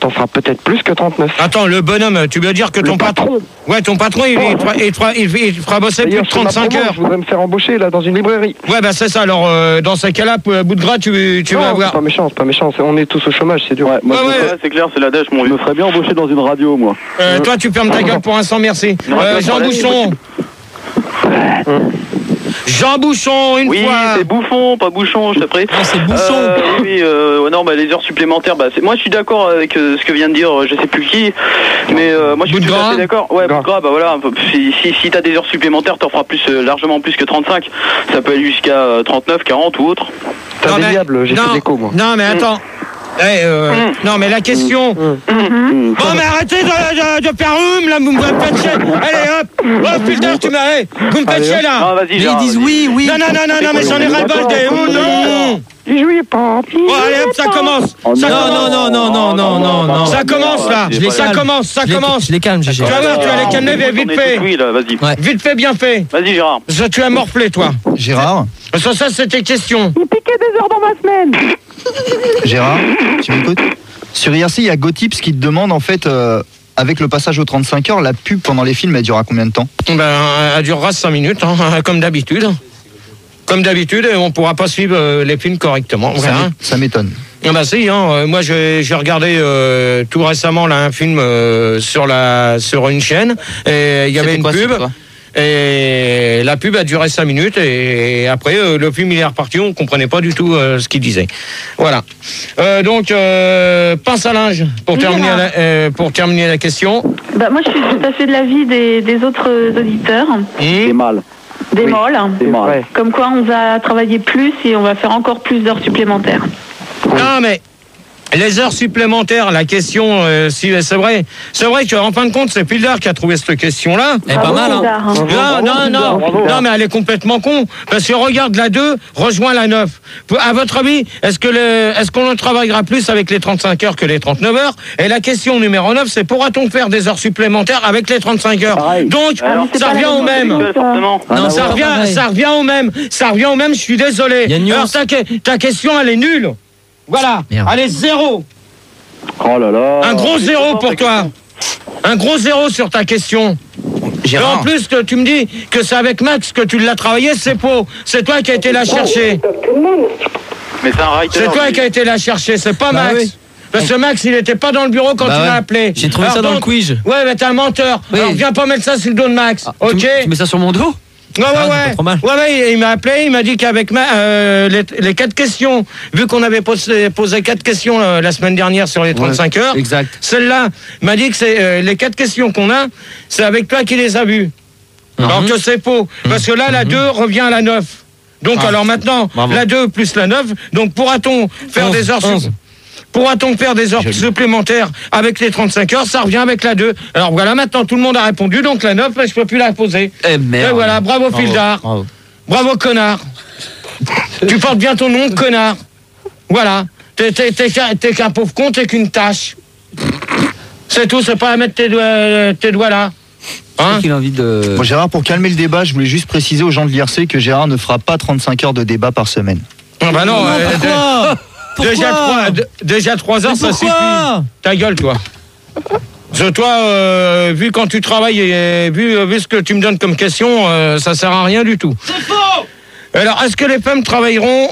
t'en feras peut-être plus que 39. Attends, le bonhomme, tu veux dire que ton patron... Ouais, ton patron, il fera bosser plus de 35 heures. Je voudrais me faire embaucher là dans une librairie. Ouais, bah c'est ça. Alors, dans ces cas-là, bout de gras, tu vas avoir... C'est pas méchant. On est tous au chômage, c'est dur. Ouais, c'est clair, c'est la dèche, mon vieux. Je me ferais bien embaucher dans une radio, moi. Toi, tu fermes ta gueule pour l'instant, merci. Jean Bouchon. Jean Bouchon, une fois. Oui, c'est Bouffon, pas Bouchon, je te prie. Non, c'est Bouchon. Oui, non, les heures supplémentaires, moi je suis d'accord avec ce que vient de dire, je sais plus qui, mais moi je suis tout à fait d'accord. Ouais, bout de gras, bah voilà, si t'as des heures supplémentaires, t'en feras largement plus que 35. Ça peut aller jusqu'à 39, 40 ou autre. T'as des diables, j'ai fait des coups, moi. Non, mais attends. Non mais la question. Bon mais arrêtez de faire là, vous me faites chier. Allez hop, oh putain tu m'as, vous me faites chier là. Ah, vas-y, ils disent oui. Non mais j'en ai ras le bol des. Oh non. Il jouait pas. Oh allez hop, ça commence. Non. Ça commence là. Ça commence. Je les calme, Gégé. Tu vas voir, tu vas les calmer vite fait. Oui là, vas-y. Vite fait, bien fait. Vas-y Gérard. Ça tu as morflé toi. Gérard, Ça c'était question. Il piquait des heures dans ma semaine. Gérard, tu m'écoutes? Sur IRC, il y a Gotips qui te demande en fait, avec le passage aux 35 heures, la pub pendant les films, elle durera combien de temps? Elle durera 5 minutes, comme d'habitude. Comme d'habitude, et on ne pourra pas suivre les films correctement. Ça m'étonne. Ah bah si, moi j'ai regardé tout récemment là, un film sur une chaîne, et il y avait une pub. Et la pub a duré 5 minutes et après le film il est reparti, on comprenait pas du tout ce qu'il disait. Voilà. Donc pince à linge pour terminer la question. Bah moi je suis tout à fait de l'avis des autres auditeurs. C'est mal. Des molles. C'est mal. Comme quoi on va travailler plus et on va faire encore plus d'heures supplémentaires. Non mais les heures supplémentaires, la question, si c'est vrai qu'en fin de compte, c'est Pilder qui a trouvé cette question-là. Elle est pas mal, hein. Non, mais elle est complètement con. Parce que regarde la 2, rejoint la 9. À votre avis, est-ce qu'on ne travaillera plus avec les 35 heures que les 39 heures? Et la question numéro 9, c'est pourra-t-on faire des heures supplémentaires avec les 35 heures? Pareil. Donc, ça revient au même. Non, Ça revient au même. Ça revient au même, je suis désolé. Alors, ta question, elle est nulle. Voilà, Merde. allez, 0. Oh là là. Un gros 0 pour toi. Un gros 0 sur ta question. Et en plus, que tu me dis que c'est avec Max que tu l'as travaillé, c'est faux. C'est toi qui as été la chercher. Mais c'est un writer. C'est toi qui as été la chercher, c'est pas Max. Oui. Parce que Max, il était pas dans le bureau quand tu m'as appelé. J'ai trouvé ça dans le quiz. Ouais, mais t'es un menteur. Oui. Alors viens pas mettre ça sur le dos de Max, ok? Tu mets ça sur mon dos? Ouais, pas trop mal. Ouais, il m'a appelé, il m'a dit qu'avec les 4 questions, vu qu'on avait posé 4 questions la semaine dernière sur les 35 heures, exact. Celle-là, il m'a dit que c'est les 4 questions qu'on a, c'est avec toi qui les a vues. Alors que c'est faux, parce que là, la 2 revient à la 9. Donc alors maintenant, la 2 plus la 9, donc pourra-t-on faire des heures Pourra-t-on faire des heures supplémentaires avec les 35 heures? Ça revient avec la 2. Alors voilà, maintenant tout le monde a répondu, donc la 9, je peux plus la poser. Eh merde. Et voilà, bravo Fildar. Bravo connard. Tu portes bien ton nom, connard. Voilà. T'es qu'un pauvre con, t'es qu'une tâche. C'est tout, c'est pas à mettre tes doigts là. Hein? Qu'il a envie de... Bon, Gérard, pour calmer le débat, je voulais juste préciser aux gens de l'IRC que Gérard ne fera pas 35 heures de débat par semaine. Ah bah non, Pourquoi déjà 3 heures, ça suffit. Ta gueule, toi. Toi, vu quand tu travailles et vu ce que tu me donnes comme question, ça sert à rien du tout. C'est faux. Alors, est-ce que les femmes travailleront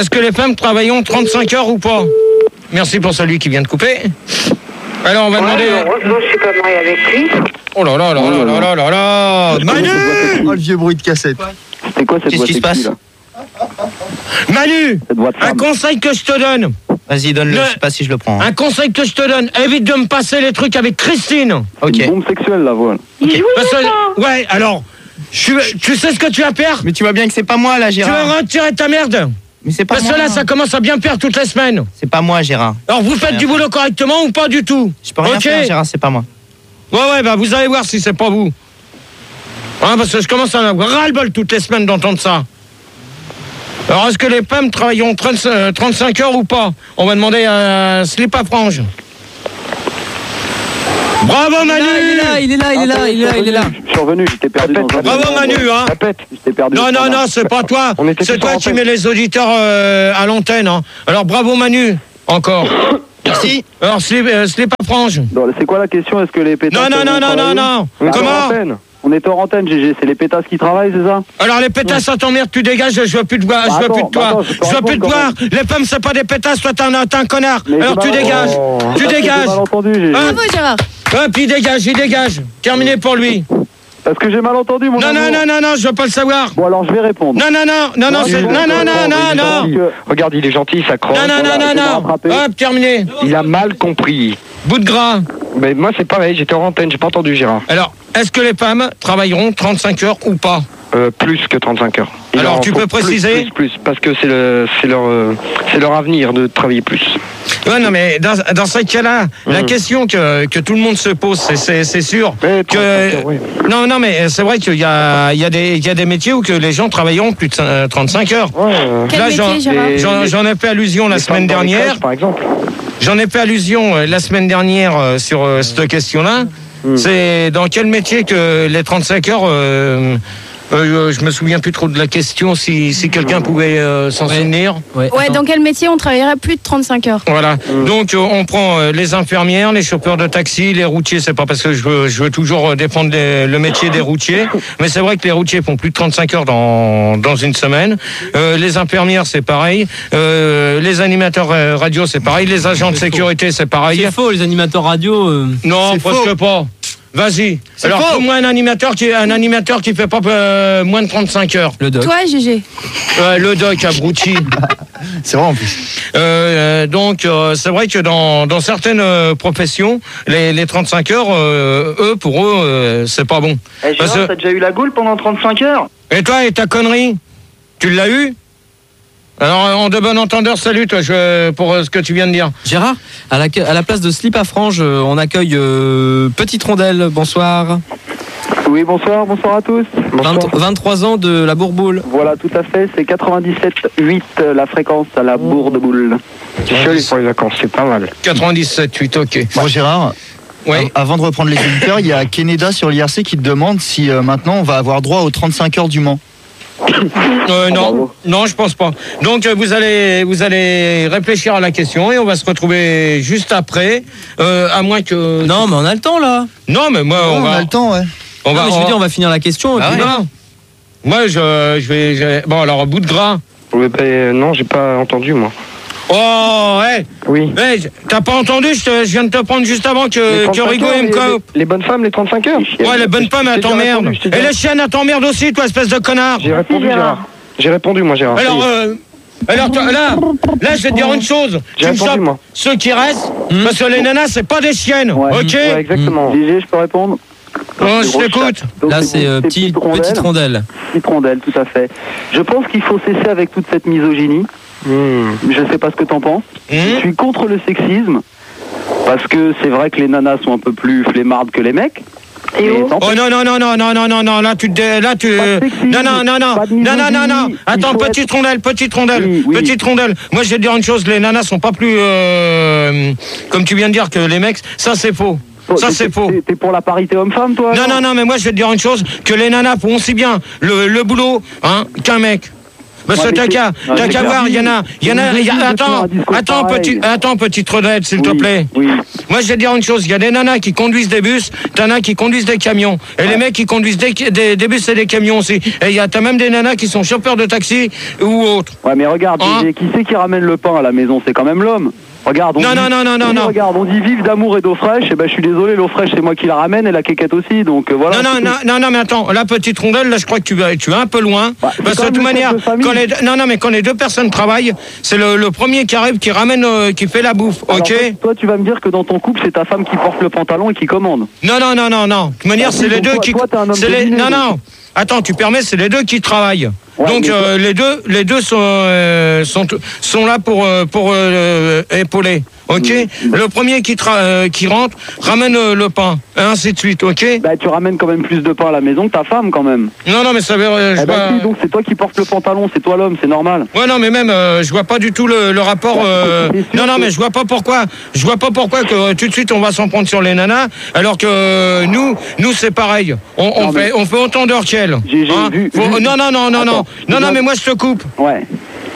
35 heures ou pas? Merci pour celui qui vient de couper. Alors, on va demander... Je suis pas mariée avec lui. Oh là là là là là là là. Manu! Oh, le vieux bruit de cassette. C'était quoi cette Qu'est-ce voix qui se sexy, passe? là? Manu! Un conseil que je te donne. Vas-y, donne-le, je sais pas si je le prends. Un conseil que je te donne, évite de me passer les trucs avec Christine. Ok. Une bombe sexuelle, la voix. Ouais, alors, tu sais ce que tu vas faire? Mais tu vois bien que c'est pas moi là, Tu Gérard. vas retirer ta merde. Mais c'est pas Parce moi. que là, ça commence à bien perdre toutes les semaines. C'est pas moi, Gérard. Alors, vous faites du boulot correctement ou pas du tout? Je peux rien faire, Gérard, c'est pas moi. Ouais, bah vous allez voir si c'est pas vous. Hein, parce que je commence à en avoir ras-le-bol toutes les semaines d'entendre ça. Alors, est-ce que les femmes travailleront 35 heures ou pas? On va demander à Slip à Frange. Bravo Manu! Il est là. Je suis revenu, j'étais perdu dans un... Bravo Manu, hein? J'étais perdu. Non, c'est pas toi. C'est toi qui mets les auditeurs à l'antenne. Hein. Alors bravo Manu, encore. Merci. Alors, slip à franges. C'est quoi la question? Est-ce que les pétasses... Non. Comment? On est hors antenne, GG. C'est les pétasses qui travaillent, c'est ça? Alors, les pétasses, ça t'emmerde, tu dégages, je veux plus de voir. Je veux plus de toi. Je veux plus de voir. Les femmes, c'est pas des pétasses, toi, t'es un connard. Alors, tu dégages. Tu dégages. J'ai mal entendu, GG. Bravo, Gérard. Puis il dégage. Terminé pour lui. Parce que j'ai mal entendu, mon amour. Non, je veux pas le savoir. Bon, alors je vais répondre. Non. Regarde, il est gentil, il s'accroche. Non. Hop, terminé. Il a mal compris. Bout de gras. Mais moi, c'est pareil, j'étais en antenne, j'ai pas entendu, Gérard. Alors, est-ce que les femmes travailleront 35 heures ou pas? Plus que 35 heures. Alors, tu peux préciser? Plus, parce que c'est leur avenir de travailler plus. Ouais, non, mais dans ce cas-là, la question que tout le monde se pose, c'est sûr que... Oui. Non, mais c'est vrai qu'il y a des métiers où que les gens travailleront plus de 35 heures. Quel Là, métier, j'en ai fait allusion la semaine dernière. Crèches, par exemple. J'en ai fait allusion la semaine dernière sur cette question-là. C'est dans quel métier que les 35 heures... je me souviens plus trop de la question, si quelqu'un pouvait s'en souvenir. Ouais, dans quel métier on travaillerait plus de 35 heures? Voilà. Donc on prend les infirmières, les chauffeurs de taxi, les routiers. C'est pas parce que je veux toujours défendre le métier des routiers, mais c'est vrai que les routiers font plus de 35 heures dans une semaine. Les infirmières, c'est pareil. Les animateurs radio, c'est pareil. Les agents de sécurité, c'est pareil. C'est faux, les animateurs radio. Non, presque pas. Vas-y. Alors, trouve-moi un animateur qui fait pas moins de 35 heures. Le doc. Toi, GG. Le doc, abruti. C'est vrai en plus. Donc, c'est vrai que dans certaines professions, les 35 heures, pour eux, c'est pas bon. Gérard, t'as déjà eu la goule pendant 35 heures? Et toi, et ta connerie? Tu l'as eu? Alors, en de bon entendeur, salut toi, pour ce que tu viens de dire. Gérard, à la place de slip à franges, on accueille Petite Rondelle. Bonsoir. Oui, bonsoir à tous. 23 ans de la Bourboule. Voilà, tout à fait, c'est 97,8 la fréquence à la Bourboule. C'est joli pour les vacances, c'est pas mal. 97,8, ok. Bon, Gérard, Oui. avant de reprendre les éditeurs, il y a Keneda sur l'IRC qui te demande si maintenant on va avoir droit aux 35 heures du Mans. Non, je pense pas. Donc vous allez réfléchir à la question et on va se retrouver juste après, à moins que. Non, mais on a le temps là. Non, mais moi on a le temps, ouais. Je veux dire, on va finir la question. Ah, non. Moi, je vais. Bon, alors bout de gras. Oui, non, j'ai pas entendu moi. Oh, ouais. Oui. Hey, t'as pas entendu, je viens de te prendre juste avant que Rigo me coupe. Les bonnes femmes, les 35 heures. Ouais, les bonnes femmes, elles t'emmerdent. Et les chiennes, elles t'emmerdent aussi, toi, espèce de connard. J'ai répondu, Gérard. J'ai répondu, moi, Gérard. Alors, là, je vais te dire une chose. J'ai répondu, moi. Ceux qui restent, parce que les nanas, c'est pas des chiennes, ok? Ouais, exactement. GG, je peux répondre? Je t'écoute. Là, c'est Petite Rondelle. Petite Rondelle, tout à fait. Je pense qu'il faut cesser avec toute cette misogynie. Je sais pas ce que t'en penses. Je suis contre le sexisme parce que c'est vrai que les nanas sont un peu plus flemmardes que les mecs. Oh non, là tu non. Attends, petite rondelle. Moi je vais te dire une chose, les nanas sont pas plus comme tu viens de dire que les mecs, ça c'est faux. Ça c'est faux. T'es pour la parité homme-femme, toi? Non, mais moi je vais te dire une chose, que les nanas font aussi bien le boulot qu'un mec. Parce que t'as qu'à voir, il y en a. Attends, petite Rodette, s'il te plaît. Oui. Moi, je vais te dire une chose, il y a des nanas qui conduisent des bus, t'en as qui conduisent des camions. Et les mecs qui conduisent des bus et des camions aussi. Et t'as même des nanas qui sont chauffeurs de taxi ou autres. Ouais, mais regarde, qui c'est qui ramène le pain à la maison? C'est quand même l'homme. Regarde, non. Regarde, on dit vive d'amour et d'eau fraîche. Et ben, je suis désolé, l'eau fraîche, c'est moi qui la ramène et la quéquette aussi. Donc voilà. Non, mais attends, la petite rondelle, là, je crois que tu vas un peu loin. Parce que de toute manière, quand les deux personnes travaillent, c'est le premier qui arrive, qui ramène, qui fait la bouffe, ok? Alors, toi, tu vas me dire que dans ton couple, c'est ta femme qui porte le pantalon et qui commande. Non. De toute manière, c'est les deux qui. Non. Attends, tu permets, c'est les deux qui travaillent. Ouais, donc les deux sont là pour épauler. Ok. Le premier qui rentre ramène le pain, et ainsi de suite. Ok. Bah tu ramènes quand même plus de pain à la maison que ta femme quand même. Non mais ça veut. Si, donc c'est toi qui portes le pantalon, c'est toi l'homme, c'est normal. Ouais non mais même je vois pas du tout le rapport. Non mais je vois pas pourquoi. Je vois pas pourquoi que tout de suite on va s'en prendre sur les nanas alors que nous c'est pareil. On fait autant d'heures qu'elles. J'ai vu. Non mais moi je te coupe. Ouais.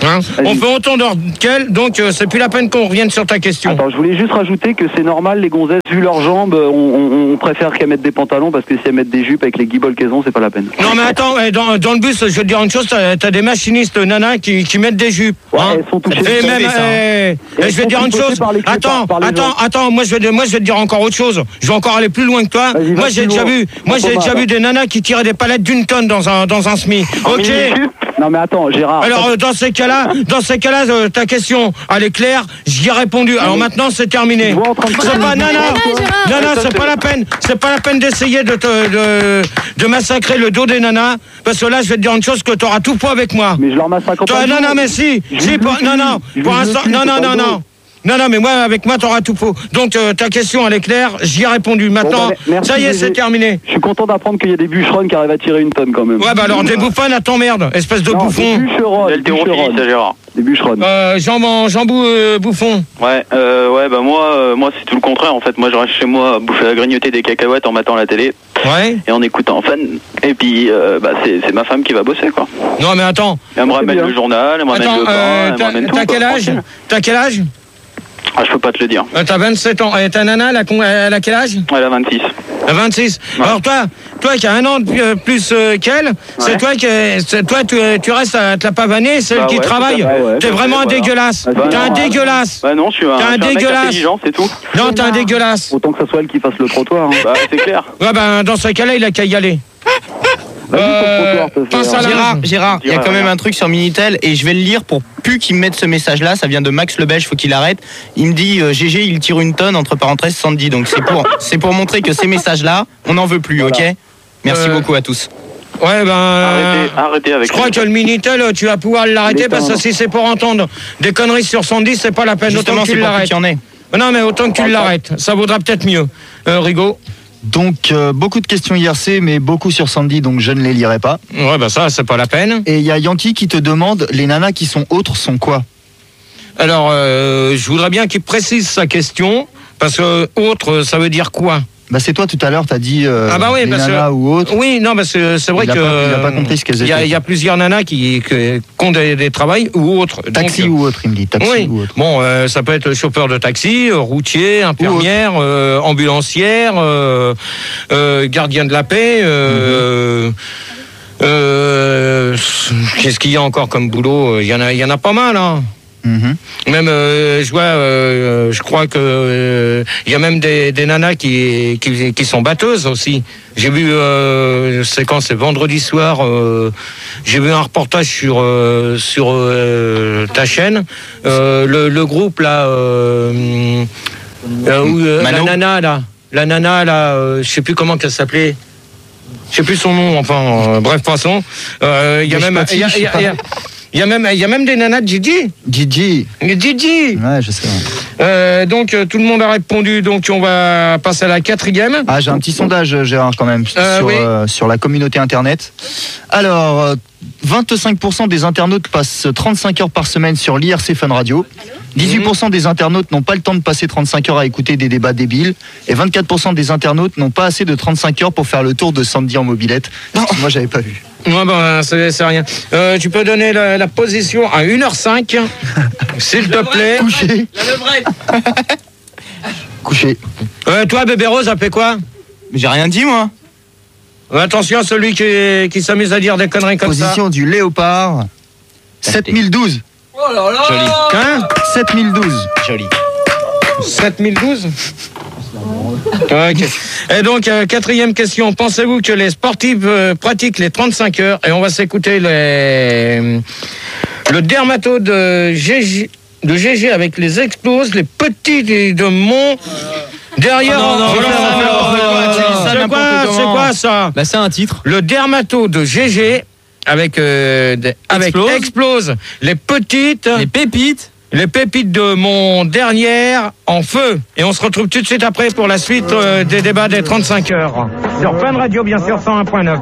Hein, on fait autant d'heures qu'elle, donc c'est plus la peine qu'on revienne sur ta question. Attends, je voulais juste rajouter que c'est normal, les gonzesses, vu leurs jambes, on préfère qu'elles mettent des pantalons parce que si elles mettent des jupes avec les guibolles qu'elles ont, c'est pas la peine. Non mais attends, dans le bus, je vais te dire une chose, t'as des machinistes nanas qui mettent des jupes. Ouais, elles sont touchées. Et même, je vais te dire une chose. Attends, moi je vais te dire encore autre chose. Je vais encore aller plus loin que toi. Moi j'ai déjà vu des nanas qui tiraient des palettes d'une tonne dans un SMI. Ok. Non mais attends, Gérard. Alors dans ces cas-là, ta question, elle est claire. J'y ai répondu. Alors maintenant c'est terminé. C'est pas Nana, c'est pas la peine d'essayer de massacrer le dos des nanas, parce que là je vais te dire une chose, que t'auras tout pour avec moi. Mais je leur massacre pas. Non mais si, pour l'instant, non, mais moi, avec moi, t'auras tout faux. Donc, ta question, elle est claire, j'y ai répondu. Maintenant, ça y est, c'est terminé. Je suis content d'apprendre qu'il y a des bûcherons qui arrivent à tirer une tonne, quand même. Ouais, bah alors, des bouffons, à t'emmerde, espèce de bouffon. Des bûcherons, des bûcherons. Jean Bouffon. Ouais, bah moi, c'est tout le contraire, en fait. Moi, je reste chez moi, bouffer, grignoter des cacahuètes en matant la télé. Ouais. Et en écoutant Fan. Et puis, c'est ma femme qui va bosser, quoi. Non, mais attends. Elle me ramène le journal, elle me ramène le pain, elle me ramène tout. T'as quel âge? Ah, je peux pas te le dire. T'as 27 ans. Et ta nana, elle a quel âge? Elle a 26. 26. Ouais. Alors toi qui as un an de plus qu'elle, c'est toi tu restes à te la pavaner, celle qui travaille. T'es vraiment un dégueulasse. T'es un dégueulasse. Bah non, je suis un mec intelligent, c'est tout. Non, t'es un dégueulasse. Autant que ce soit elle qui fasse le trottoir. Hein. Bah c'est clair. Ouais, bah dans ce cas-là, il a qu'à y aller. Gérard, il y a quand même un truc sur Minitel et je vais le lire pour plus qu'il me mette ce message-là. Ça vient de Max Lebèche, faut qu'il arrête. Il me dit GG, il tire une tonne entre parenthèses Sandy. Donc c'est pour montrer que ces messages-là, on n'en veut plus, voilà. Ok. Merci beaucoup à tous. Ouais, arrêtez avec. Je crois que le Minitel, tu vas pouvoir l'arrêter parce que si c'est pour entendre des conneries sur Sandy, c'est pas la peine. Justement, autant que tu l'arrêtes. Non, mais autant que tu l'arrêtes. Ça vaudra peut-être mieux. Rigaud. Donc, beaucoup de questions IRC, mais beaucoup sur Sandy, donc je ne les lirai pas. Ouais, bah ça, c'est pas la peine. Et il y a Yankee qui te demande, les nanas qui sont autres sont quoi? Alors, je voudrais bien qu'il précise sa question, parce que autre, ça veut dire quoi? Bah c'est toi tout à l'heure, t'as dit les nanas ou autres. Oui, non, parce que c'est vrai il a pas compris ce qu'elles étaient. Il y a plusieurs nanas qui ont des travails ou autres. Taxi ou autre, il me dit. Taxi ou autre. Bon, ça peut être chauffeur de taxi, routier, infirmière, ambulancière, gardien de la paix. Qu'est-ce qu'il y a encore comme boulot? Il y en a pas mal, hein. Même je crois que il y a même des nanas qui sont batteuses aussi. J'ai vu c'est vendredi soir, j'ai vu un reportage sur ta chaîne, le groupe là la nana là, je sais plus comment qu'elle s'appelait. Je sais plus son nom, enfin bref, passons. Il y a même il y a même des nanas de Gigi. Gigi. Ouais, je sais. Donc tout le monde a répondu. Donc on va passer à la 4e. Ah, j'ai un petit sondage, Gérard, quand même, sur la communauté Internet. Alors, 25% des internautes passent 35 heures par semaine sur l'IRC Fun Radio. 18% des internautes n'ont pas le temps de passer 35 heures à écouter des débats débiles. Et 24% des internautes n'ont pas assez de 35 heures pour faire le tour de Sandy en mobilette. Moi, j'avais pas vu. Ouais, bah, c'est rien. Tu peux donner la position à 1h05, s'il te plaît. Couché. Couché. Toi, bébé Rose, ça fait quoi? J'ai rien dit, moi. Attention à celui qui s'amuse à dire des conneries comme ça. Position du léopard, 7012. Oh là là. Joli. Hein? 7012. Joli. 7012. Okay. Et donc, 4e question. Pensez-vous que les sportifs pratiquent les 35 heures? Et on va s'écouter le dermato de GG avec les exploses, les petits de Mont. Derrière. C'est quoi ça? Bah, c'est un titre. Le dermato de GG avec explose les petites. Les pépites de mon dernière en feu. Et on se retrouve tout de suite après pour la suite des débats des 35 heures. Sur Fun Radio, bien sûr, 101.9.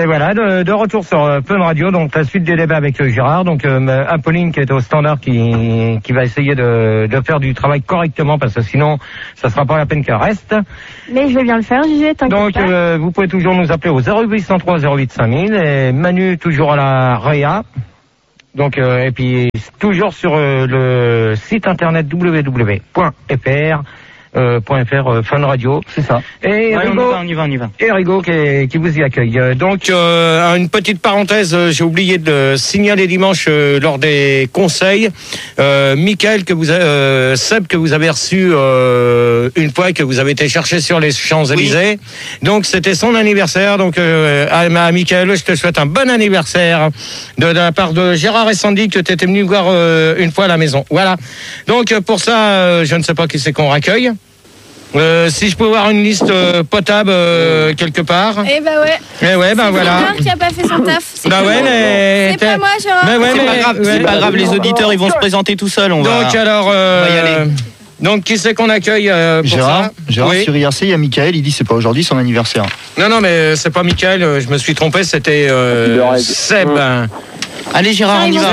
Et voilà, de retour sur Fun Radio, donc la suite des débats avec Gérard, donc Apolline qui est au standard qui va essayer de faire du travail correctement parce que sinon ça sera pas la peine qu'elle reste. Mais je vais bien le faire, JG, t'inquiète donc, pas. Donc vous pouvez toujours nous appeler au 0803 08 5000 et Manu toujours à la Réa. Donc et puis toujours sur le site internet www.fr. Fun Radio, c'est ça. Et ouais, Rigo, on y va. Et Rigo qui vous y accueille. Donc une petite parenthèse, j'ai oublié de signaler dimanche lors des conseils, Michael Seb que vous avez reçu une fois que vous avez été chercher sur les Champs-Élysées. Oui. Donc c'était son anniversaire. Donc à Michael, je te souhaite un bon anniversaire de la part de Gérard et Sandy que tu étais venu voir une fois à la maison. Voilà. Donc pour ça, je ne sais pas qui c'est qu'on raccueille. Si je peux avoir une liste potable quelque part. Eh ben ouais. Eh ouais, ben voilà. C'est Gérard qui a pas fait son taf. Bah ouais, mais c'est pas moi, Gérard. Mais ouais, c'est pas grave, les auditeurs ils vont se présenter tout seuls. On va y aller. Donc qui c'est qu'on accueille pour Gérard, ça Gérard oui. Sur IRC, il y a Michael, il dit c'est pas aujourd'hui son anniversaire. Non, mais c'est pas Michael, je me suis trompé, c'était Seb. Allez Gérard, on y va.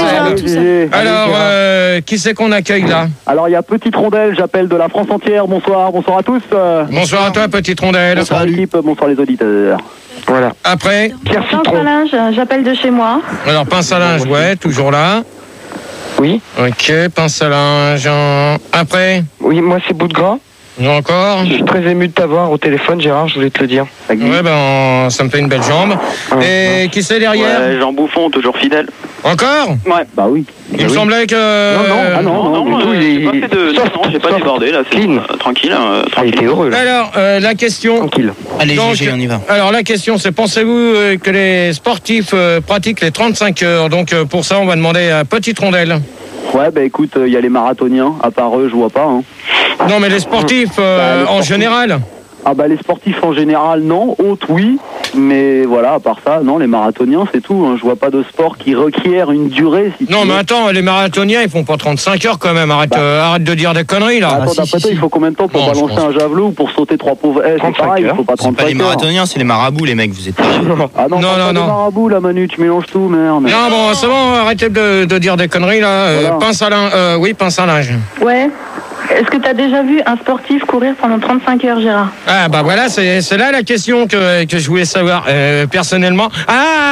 Alors, qui c'est qu'on accueille là? Alors il y a Petite Rondelle, j'appelle de la France entière. Bonsoir à tous. Bonsoir à toi Petite Rondelle. Bonsoir l'équipe, bonsoir les auditeurs. Voilà. Après, Pierre Pince à linge, j'appelle de chez moi. Alors Pince à linge, ouais, toujours là. Oui. Ok, Pince à linge. Après. Oui, moi c'est Bout de Gras. Encore. Je suis très ému de t'avoir au téléphone, Gérard, je voulais te le dire. Ouais, ben, ça me fait une belle jambe. Et qui c'est derrière? Ouais, Jean Bouffon, toujours fidèle. Encore? Ouais. Bah oui. Il me semblait que... Non, j'ai pas débordé, là, c'est tranquille. Il était heureux, là. Alors, la question... Tranquille. Allez, GG, on y va. Alors, la question, c'est, pensez-vous que les sportifs pratiquent les 35 heures? Donc, pour ça, on va demander à Petite Rondelle. Ouais, bah écoute, il y a les marathoniens, à part eux, je vois pas. Hein. Non, mais les sportifs, en général. Ah bah les sportifs en général, non. Autres, oui. Mais voilà, à part ça, non, les marathoniens, c'est tout. Hein. Je vois pas de sport qui requiert une durée. Non, mais attends, les marathoniens, ils font pas 35 heures quand même. Arrête de dire des conneries, là. Attends, d'après toi, il faut combien de temps pour balancer un javelot ou pour sauter 3 pauvres? C'est pareil, il faut pas 35 heures. C'est pas les marathoniens, c'est les marabouts, les mecs, vous êtes pas... Ah non, pas les marabouts, là, Manu, tu mélanges tout, merde. Non, bon, c'est bon, arrêtez de dire des conneries, là. Voilà. Pince à linge, oui, pince à linge. Ouais. Est-ce que tu as déjà vu un sportif courir pendant 35 heures, Gérard? Ah, bah voilà, c'est là la question que je voulais savoir, personnellement. Il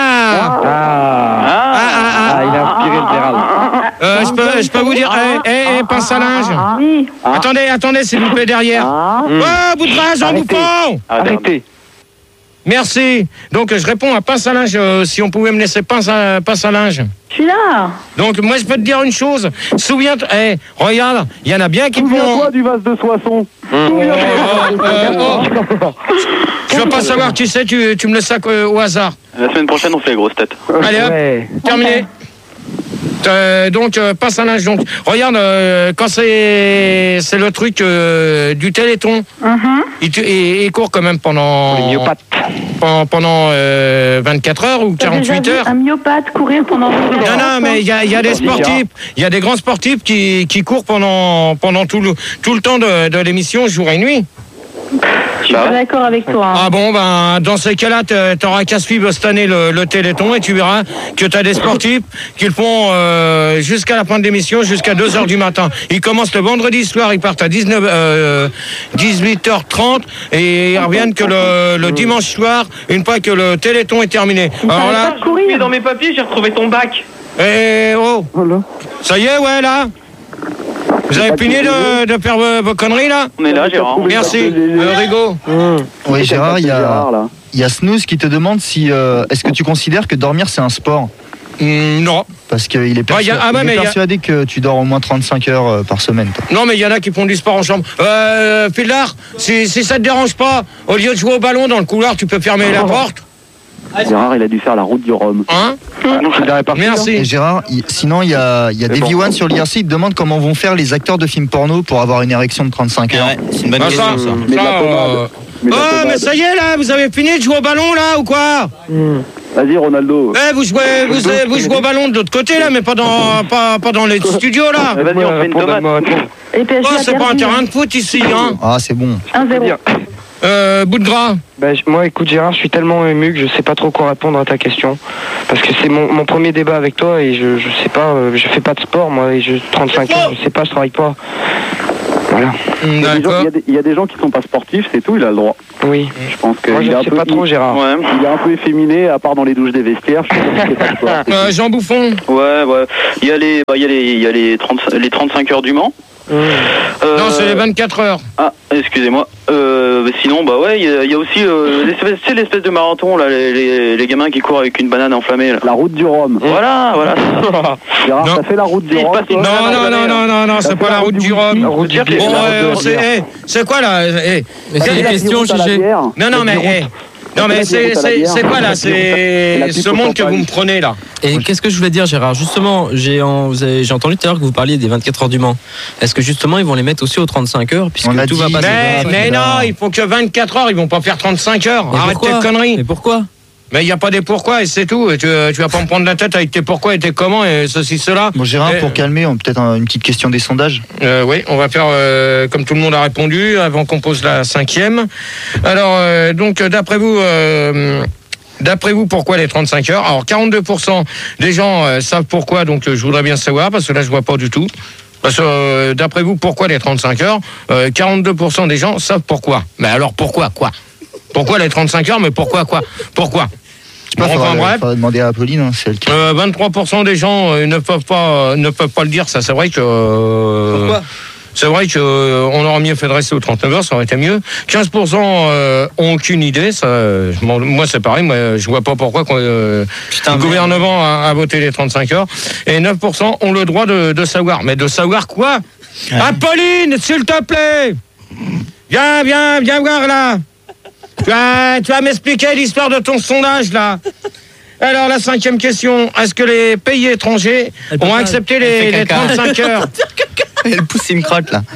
a inspiré le Gérald. Je peux vous dire, pince à linge. Oui. Attendez, s'il vous plaît, derrière. Oh, bout de rage, en bouffon. Arrêtez. Merci. Donc, je réponds à pince à linge, si on pouvait me laisser pince à linge. Je suis là. Donc, moi, je peux te dire une chose. Souviens-toi, regarde, il y en a bien qui Souviens-toi du vase de Soissons. Je veux pas savoir qui c'est, tu me le sacs au hasard. La semaine prochaine, on fait les grosses têtes. Allez, hop, terminé. Donc, pince à linge. Donc, regarde, quand c'est le truc du Téléthon, il court quand même pendant 24 heures ou 48 heures. Un myopathe courir pendant 24 heures. Non, mais il y a des sportifs, il y a des grands sportifs qui courent pendant tout le temps de l'émission, jour et nuit. Je suis pas d'accord avec toi. Ah bon, ben, dans ces cas-là, t'auras qu'à suivre cette année le Téléthon et tu verras que t'as des sportifs qui le font jusqu'à la fin de l'émission, jusqu'à 2h du matin. Ils commencent le vendredi soir, ils partent à 18h30 et ils reviennent que le dimanche soir, une fois que le Téléthon est terminé. Alors là, dans mes papiers, j'ai retrouvé ton bac. Ça y est, ouais, là. Vous avez fini de faire vos conneries, là? On est là, Gérard. Merci. Rigo. Oui, Gérard, il y a Snooze qui te demande si est-ce que tu considères que dormir, c'est un sport? Non. Parce qu'il est persuadé que tu dors au moins 35 heures par semaine. Toi. Non, mais il y en a qui font du sport en chambre. Pildar, si ça te dérange pas, au lieu de jouer au ballon dans le couloir, tu peux fermer la porte? Gérard, il a dû faire la route du Rhum. Hein? Merci. Et Gérard, sinon, il y a Davy One sur l'IRC, il te demande comment vont faire les acteurs de films porno pour avoir une érection de 35 heures. Ouais, c'est une bonne question, ça. Mais ça y est, là, vous avez fini de jouer au ballon, là, ou quoi? Vas-y, Ronaldo. Vous jouez au ballon de l'autre côté, là, mais pas dans les studios, là. Vas-y, on fait une tomate. C'est pas un terrain de foot, ici, hein. Ah, c'est bon. 1-0. Bout de gras. Moi, écoute Gérard, je suis tellement ému que je sais pas trop quoi répondre à ta question. Parce que c'est mon premier débat avec toi et je sais pas, je fais pas de sport moi, et j'ai 35 ans, je sais pas, je travaille pas. Voilà. Il y a des gens qui sont pas sportifs, c'est tout, il a le droit. Oui. Je pense que moi, je sais pas trop, Gérard. Ouais. Il est un peu efféminé, à part dans les douches des vestiaires. Je sais pas Jean Bouffon. Ouais. Il y a les 35 heures du Mans. Non, c'est les 24 heures. Ah, excusez-moi. Sinon, il y a aussi l'espèce de marathon, là, les gamins qui courent avec une banane enflammée. Là. La route du Rhum. Voilà. Gérard, ça fait la route du Rhum. Non, c'est pas la route du Rhum. C'est quoi là? C'est une question, GG. Non mais c'est quoi là? C'est ce monde que vous me prenez là. Et qu'est-ce que je voulais dire, Gérard? Justement, j'ai entendu tout à l'heure que vous parliez des 24 heures du Mans. Est-ce que justement ils vont les mettre aussi aux 35 heures puisque tout va passer? Mais non, il faut que 24 heures, ils vont pas faire 35 heures. Arrête tes conneries. Mais pourquoi? Mais il n'y a pas des pourquoi et c'est tout. Et tu vas pas me prendre la tête avec tes pourquoi et tes comment et ceci, cela. Bon, Gérard, pour calmer, peut-être une petite question des sondages. Oui, on va faire comme tout le monde a répondu avant qu'on pose la 5e. Alors, donc, d'après vous, pourquoi les 35 heures? Alors, 42% des gens savent pourquoi, donc je voudrais bien savoir, parce que là, je vois pas du tout. Parce que, d'après vous, pourquoi les 35 heures 42% des gens savent pourquoi. Mais alors, pourquoi quoi? Pourquoi les 35 heures? Mais pourquoi quoi? Pourquoi? Bref. Demander à Apolline, hein, c'est elle qui... 23% des gens ne peuvent pas le dire, ça. C'est vrai que... Pourquoi? C'est vrai qu'on aurait mieux fait de rester aux 39 heures, ça aurait été mieux. 15% ont aucune idée. Ça, moi, c'est pareil. Moi, je vois pas pourquoi le gouvernement a voté les 35 heures. Et 9% ont le droit de savoir. Mais de savoir quoi? Apolline, s'il te plaît, viens voir là. Tu vas m'expliquer l'histoire de ton sondage, là. Alors, la 5e question. Est-ce que les pays étrangers ont accepté les 35 heures? Elle pousse une crotte, là.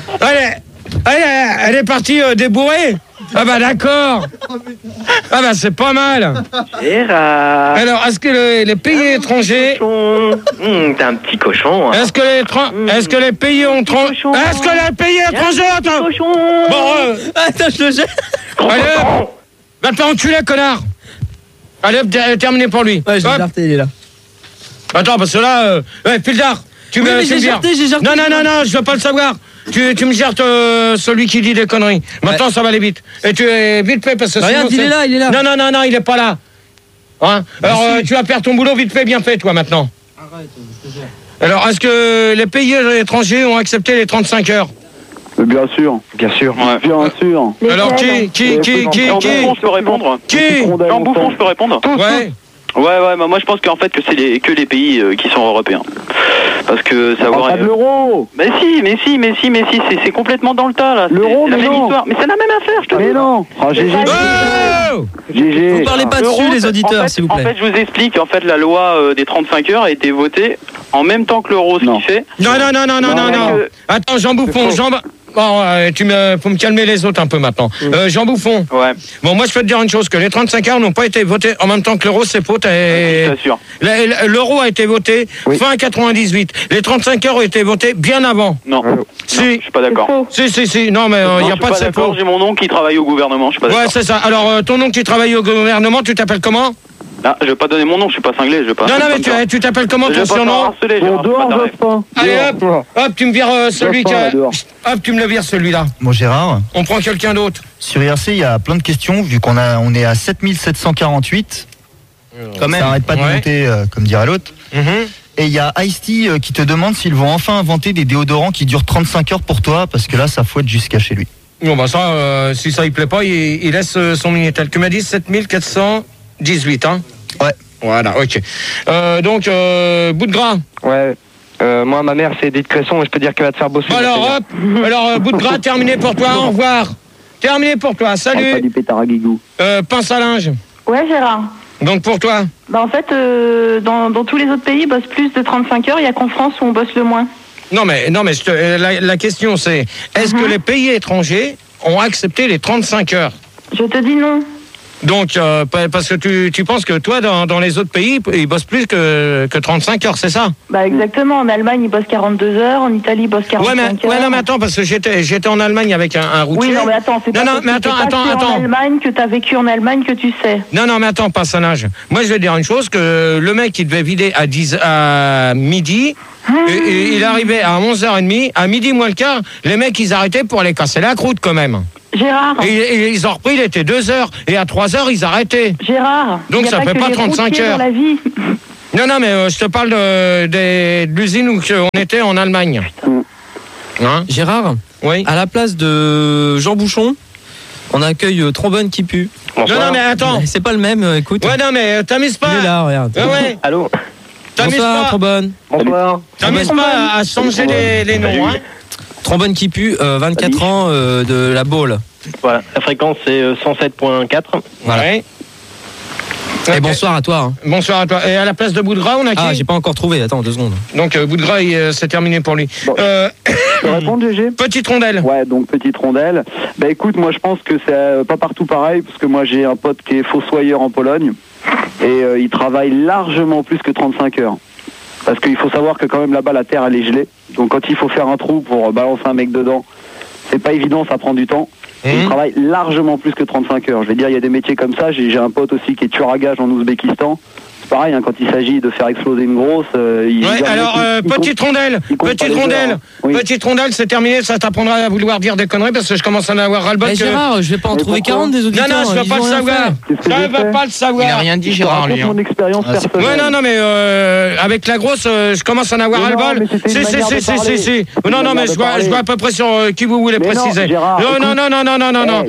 Elle est partie débourrer. Ah bah d'accord. Ah bah c'est pas mal. Gérard. Alors, est-ce que les pays étrangers... T'es un petit cochon. Hein. Est-ce que les pays ont... Est-ce que les pays étrangers... Attends. Bon, attends, je le jette. Allez, va te enculer, connard. Allez, terminé pour lui. Ouais, j'ai jarté, il est là. Attends, parce que là... Pildar, tu me... j'ai jarté. Non, je veux pas le savoir. Tu me gères celui qui dit des conneries. Maintenant, ça va aller vite. Et tu es vite fait parce que... Regarde, il est là. Non, il est pas là. Hein? Alors, tu vas perdre ton boulot vite fait, bien fait, toi, maintenant. Arrête, je te gère. Alors, est-ce que les pays étrangers ont accepté les 35 heures? Bien sûr. Ouais. Bien sûr. Alors, qui Jean Bouffon, je peux répondre? Jean Bouffon, je peux répondre? Ouais. Ouais, moi je pense qu'en fait que c'est que les pays qui sont européens. Parce que savoir... Pas de l'euro. Mais si, c'est complètement dans le tas là. L'euro, c'est la même histoire. Mais c'est la même affaire, je te dis. Mais non. GG. Vous parlez pas dessus, les auditeurs, s'il vous plaît. En fait, je vous explique. En fait, la loi des 35 heures a été votée en même temps que l'euro, ce qui fait... Non. Attends, Jean Bouffon, Bon, faut me calmer les autres un peu maintenant. Jean Bouffon. Ouais. Bon, moi je peux te dire une chose, que les 35 heures n'ont pas été votés en même temps que l'euro, c'est faux. C'est sûr. L'euro a été voté fin 98. Les 35 heures ont été votés bien avant. Non. Si. Je suis pas d'accord. Si. Non, mais il n'y a pas de c'est faux. J'ai mon oncle qui travaille au gouvernement, je suis pas d'accord. Ouais, c'est ça. Alors, ton oncle qui travaille au gouvernement, tu t'appelles comment? Ah, je vais pas donner mon nom, je suis pas cinglé, je vais pas... Non, mais tu t'appelles comment ton surnom? Allez, hop, tu me vires celui qui a... Hop, tu me le vires celui-là. Bon, Gérard. On prend quelqu'un d'autre. Sur IRC, il y a plein de questions, vu on est à 7748. Quand même. Ça n'arrête pas de monter, comme dirait l'autre. Et il y a Ice-T qui te demande s'ils vont enfin inventer des déodorants qui durent 35 heures pour toi, parce que là, ça fouette jusqu'à chez lui. Bon, bah ça, si ça il plaît pas, il laisse son Minitel. Tu m'as dit 7418, hein? Ouais. Voilà, ok. Donc, bout de gras. Ouais. Moi, ma mère, c'est Edith Cresson et je peux dire qu'elle va te faire bosser. Alors, bout de gras, terminé pour toi, au revoir. Terminé pour toi, salut. Pas du pétard à guigou. Pince à linge. Ouais, Gérard. Donc, pour toi? En fait, dans tous les autres pays, ils bossent plus de 35 heures. Il n'y a qu'en France où on bosse le moins. Non, mais la question, c'est est-ce que les pays étrangers ont accepté les 35 heures? Je te dis non. Donc, parce que tu penses que toi, dans les autres pays, ils bossent plus que 35 heures, c'est ça? Bah exactement, en Allemagne, ils bossent 42 heures, en Italie, ils bossent 45 heures. Ouais, non, mais attends, parce que j'étais en Allemagne avec un routier. Oui, non, mais attends, c'est pas en Allemagne que t'as vécu en Allemagne que tu sais. Non, mais attends, personnage. Moi, je vais te dire une chose, que le mec, il devait vider à midi, et il arrivait à 11h30, à midi moins le quart, les mecs, ils arrêtaient pour aller casser la croûte, quand même. Gérard. Et ils ont repris, il était 2h, et à 3h, ils arrêtaient. Gérard. Donc ça fait pas 35 heures. Dans la vie. Non, mais je te parle de l'usine où on était en Allemagne. Hein Gérard, oui. À la place de Jean Bouchon, on accueille Trombone qui pue. Bonsoir. Non, mais attends. C'est pas le même, écoute. Ouais, non, mais t'amuses pas. Il est là, regarde. Ouais. Allô. Bonsoir, Trombone. Bonsoir. T'amuses pas à changer les noms, hein. Trombone qui pue, 24 ans de la Baule. Voilà, la fréquence c'est 107.4. Voilà. Ouais. Et bonsoir à toi. Hein. Bonsoir à toi. Et à la place de Boudgras, on a qui? Ah, j'ai pas encore trouvé. Attends 2 secondes. Donc Boudgras, c'est terminé pour lui. Bon. Je peux répondre, GG? Petite rondelle. Ouais, donc petite rondelle. Bah écoute, moi je pense que c'est pas partout pareil, parce que moi j'ai un pote qui est fossoyeur en Pologne, et il travaille largement plus que 35 heures. Parce qu'il faut savoir que quand même là-bas la terre elle est gelée, donc quand il faut faire un trou pour balancer un mec dedans, c'est pas évident, ça prend du temps. Il travaille largement plus que 35 heures. Je vais dire, il y a des métiers comme ça. J'ai un pote aussi qui est tueur à gage en Ouzbékistan. C'est pareil, hein, quand il s'agit de faire exploser une grosse... petite rondelle, c'est terminé. Ça t'apprendra à vouloir dire des conneries parce que je commence à en avoir ras-le-bol. Gérard, je vais pas en trouver 40 des auditeurs. Non, je veux pas le savoir. Je veux pas le savoir. Il a rien dit, Gérard, lui. Mon expérience personnelle. Ouais, non, mais avec la grosse, je commence à en avoir ras-le-bol. Si. Non, mais je vois à peu près sur qui vous voulez préciser. Non.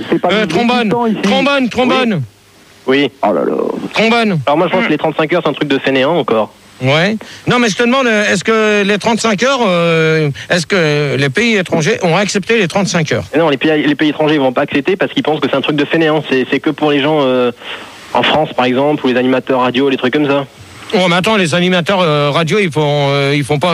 Trombone. Oui. Oh là là. Trombone. Alors moi je pense que les 35 heures c'est un truc de fainéant encore. Ouais. Non mais je te demande, est-ce que les 35 heures, est-ce que les pays étrangers ont accepté les 35 heures? Non, les pays étrangers ils vont pas accepter parce qu'ils pensent que c'est un truc de fainéant. C'est que pour les gens en France par exemple, ou les animateurs radio, les trucs comme ça. Oh mais attends, les animateurs radio ils font pas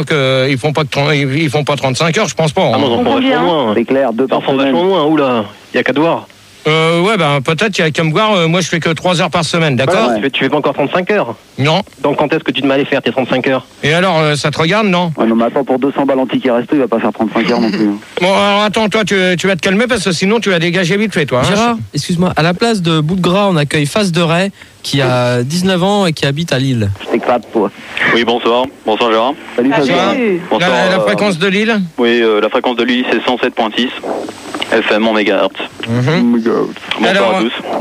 35 heures, je pense pas. Hein. Ah non, ils en font vachement moins. C'est clair, 2 par semaine. Vachement moins, oula, il y a qu'à te voir. Ouais, peut-être il y a qu'à me voir, moi je fais que 3 heures par semaine, d'accord? Ouais. Tu fais pas encore 35 heures? Non. Donc quand est-ce que tu te mets à aller faire tes 35 heures? Et alors, ça te regarde, non? Ouais, non, mais attends, pour 200 balles anti-resto, il va pas faire 35 heures non plus. Bon, alors attends, toi tu vas te calmer parce que sinon tu vas dégager vite fait, toi. Hein. Gérard, excuse-moi, à la place de Boudgras, on accueille Face de Ray, qui a 19 ans et qui habite à Lille. Je t'éclate, toi. Oui, bonsoir. Bonsoir, Gérard. Salut, Bonsoir. La fréquence de Lille? Oui, la fréquence de Lille, c'est 107.6. FM en mégahertz. Bonsoir à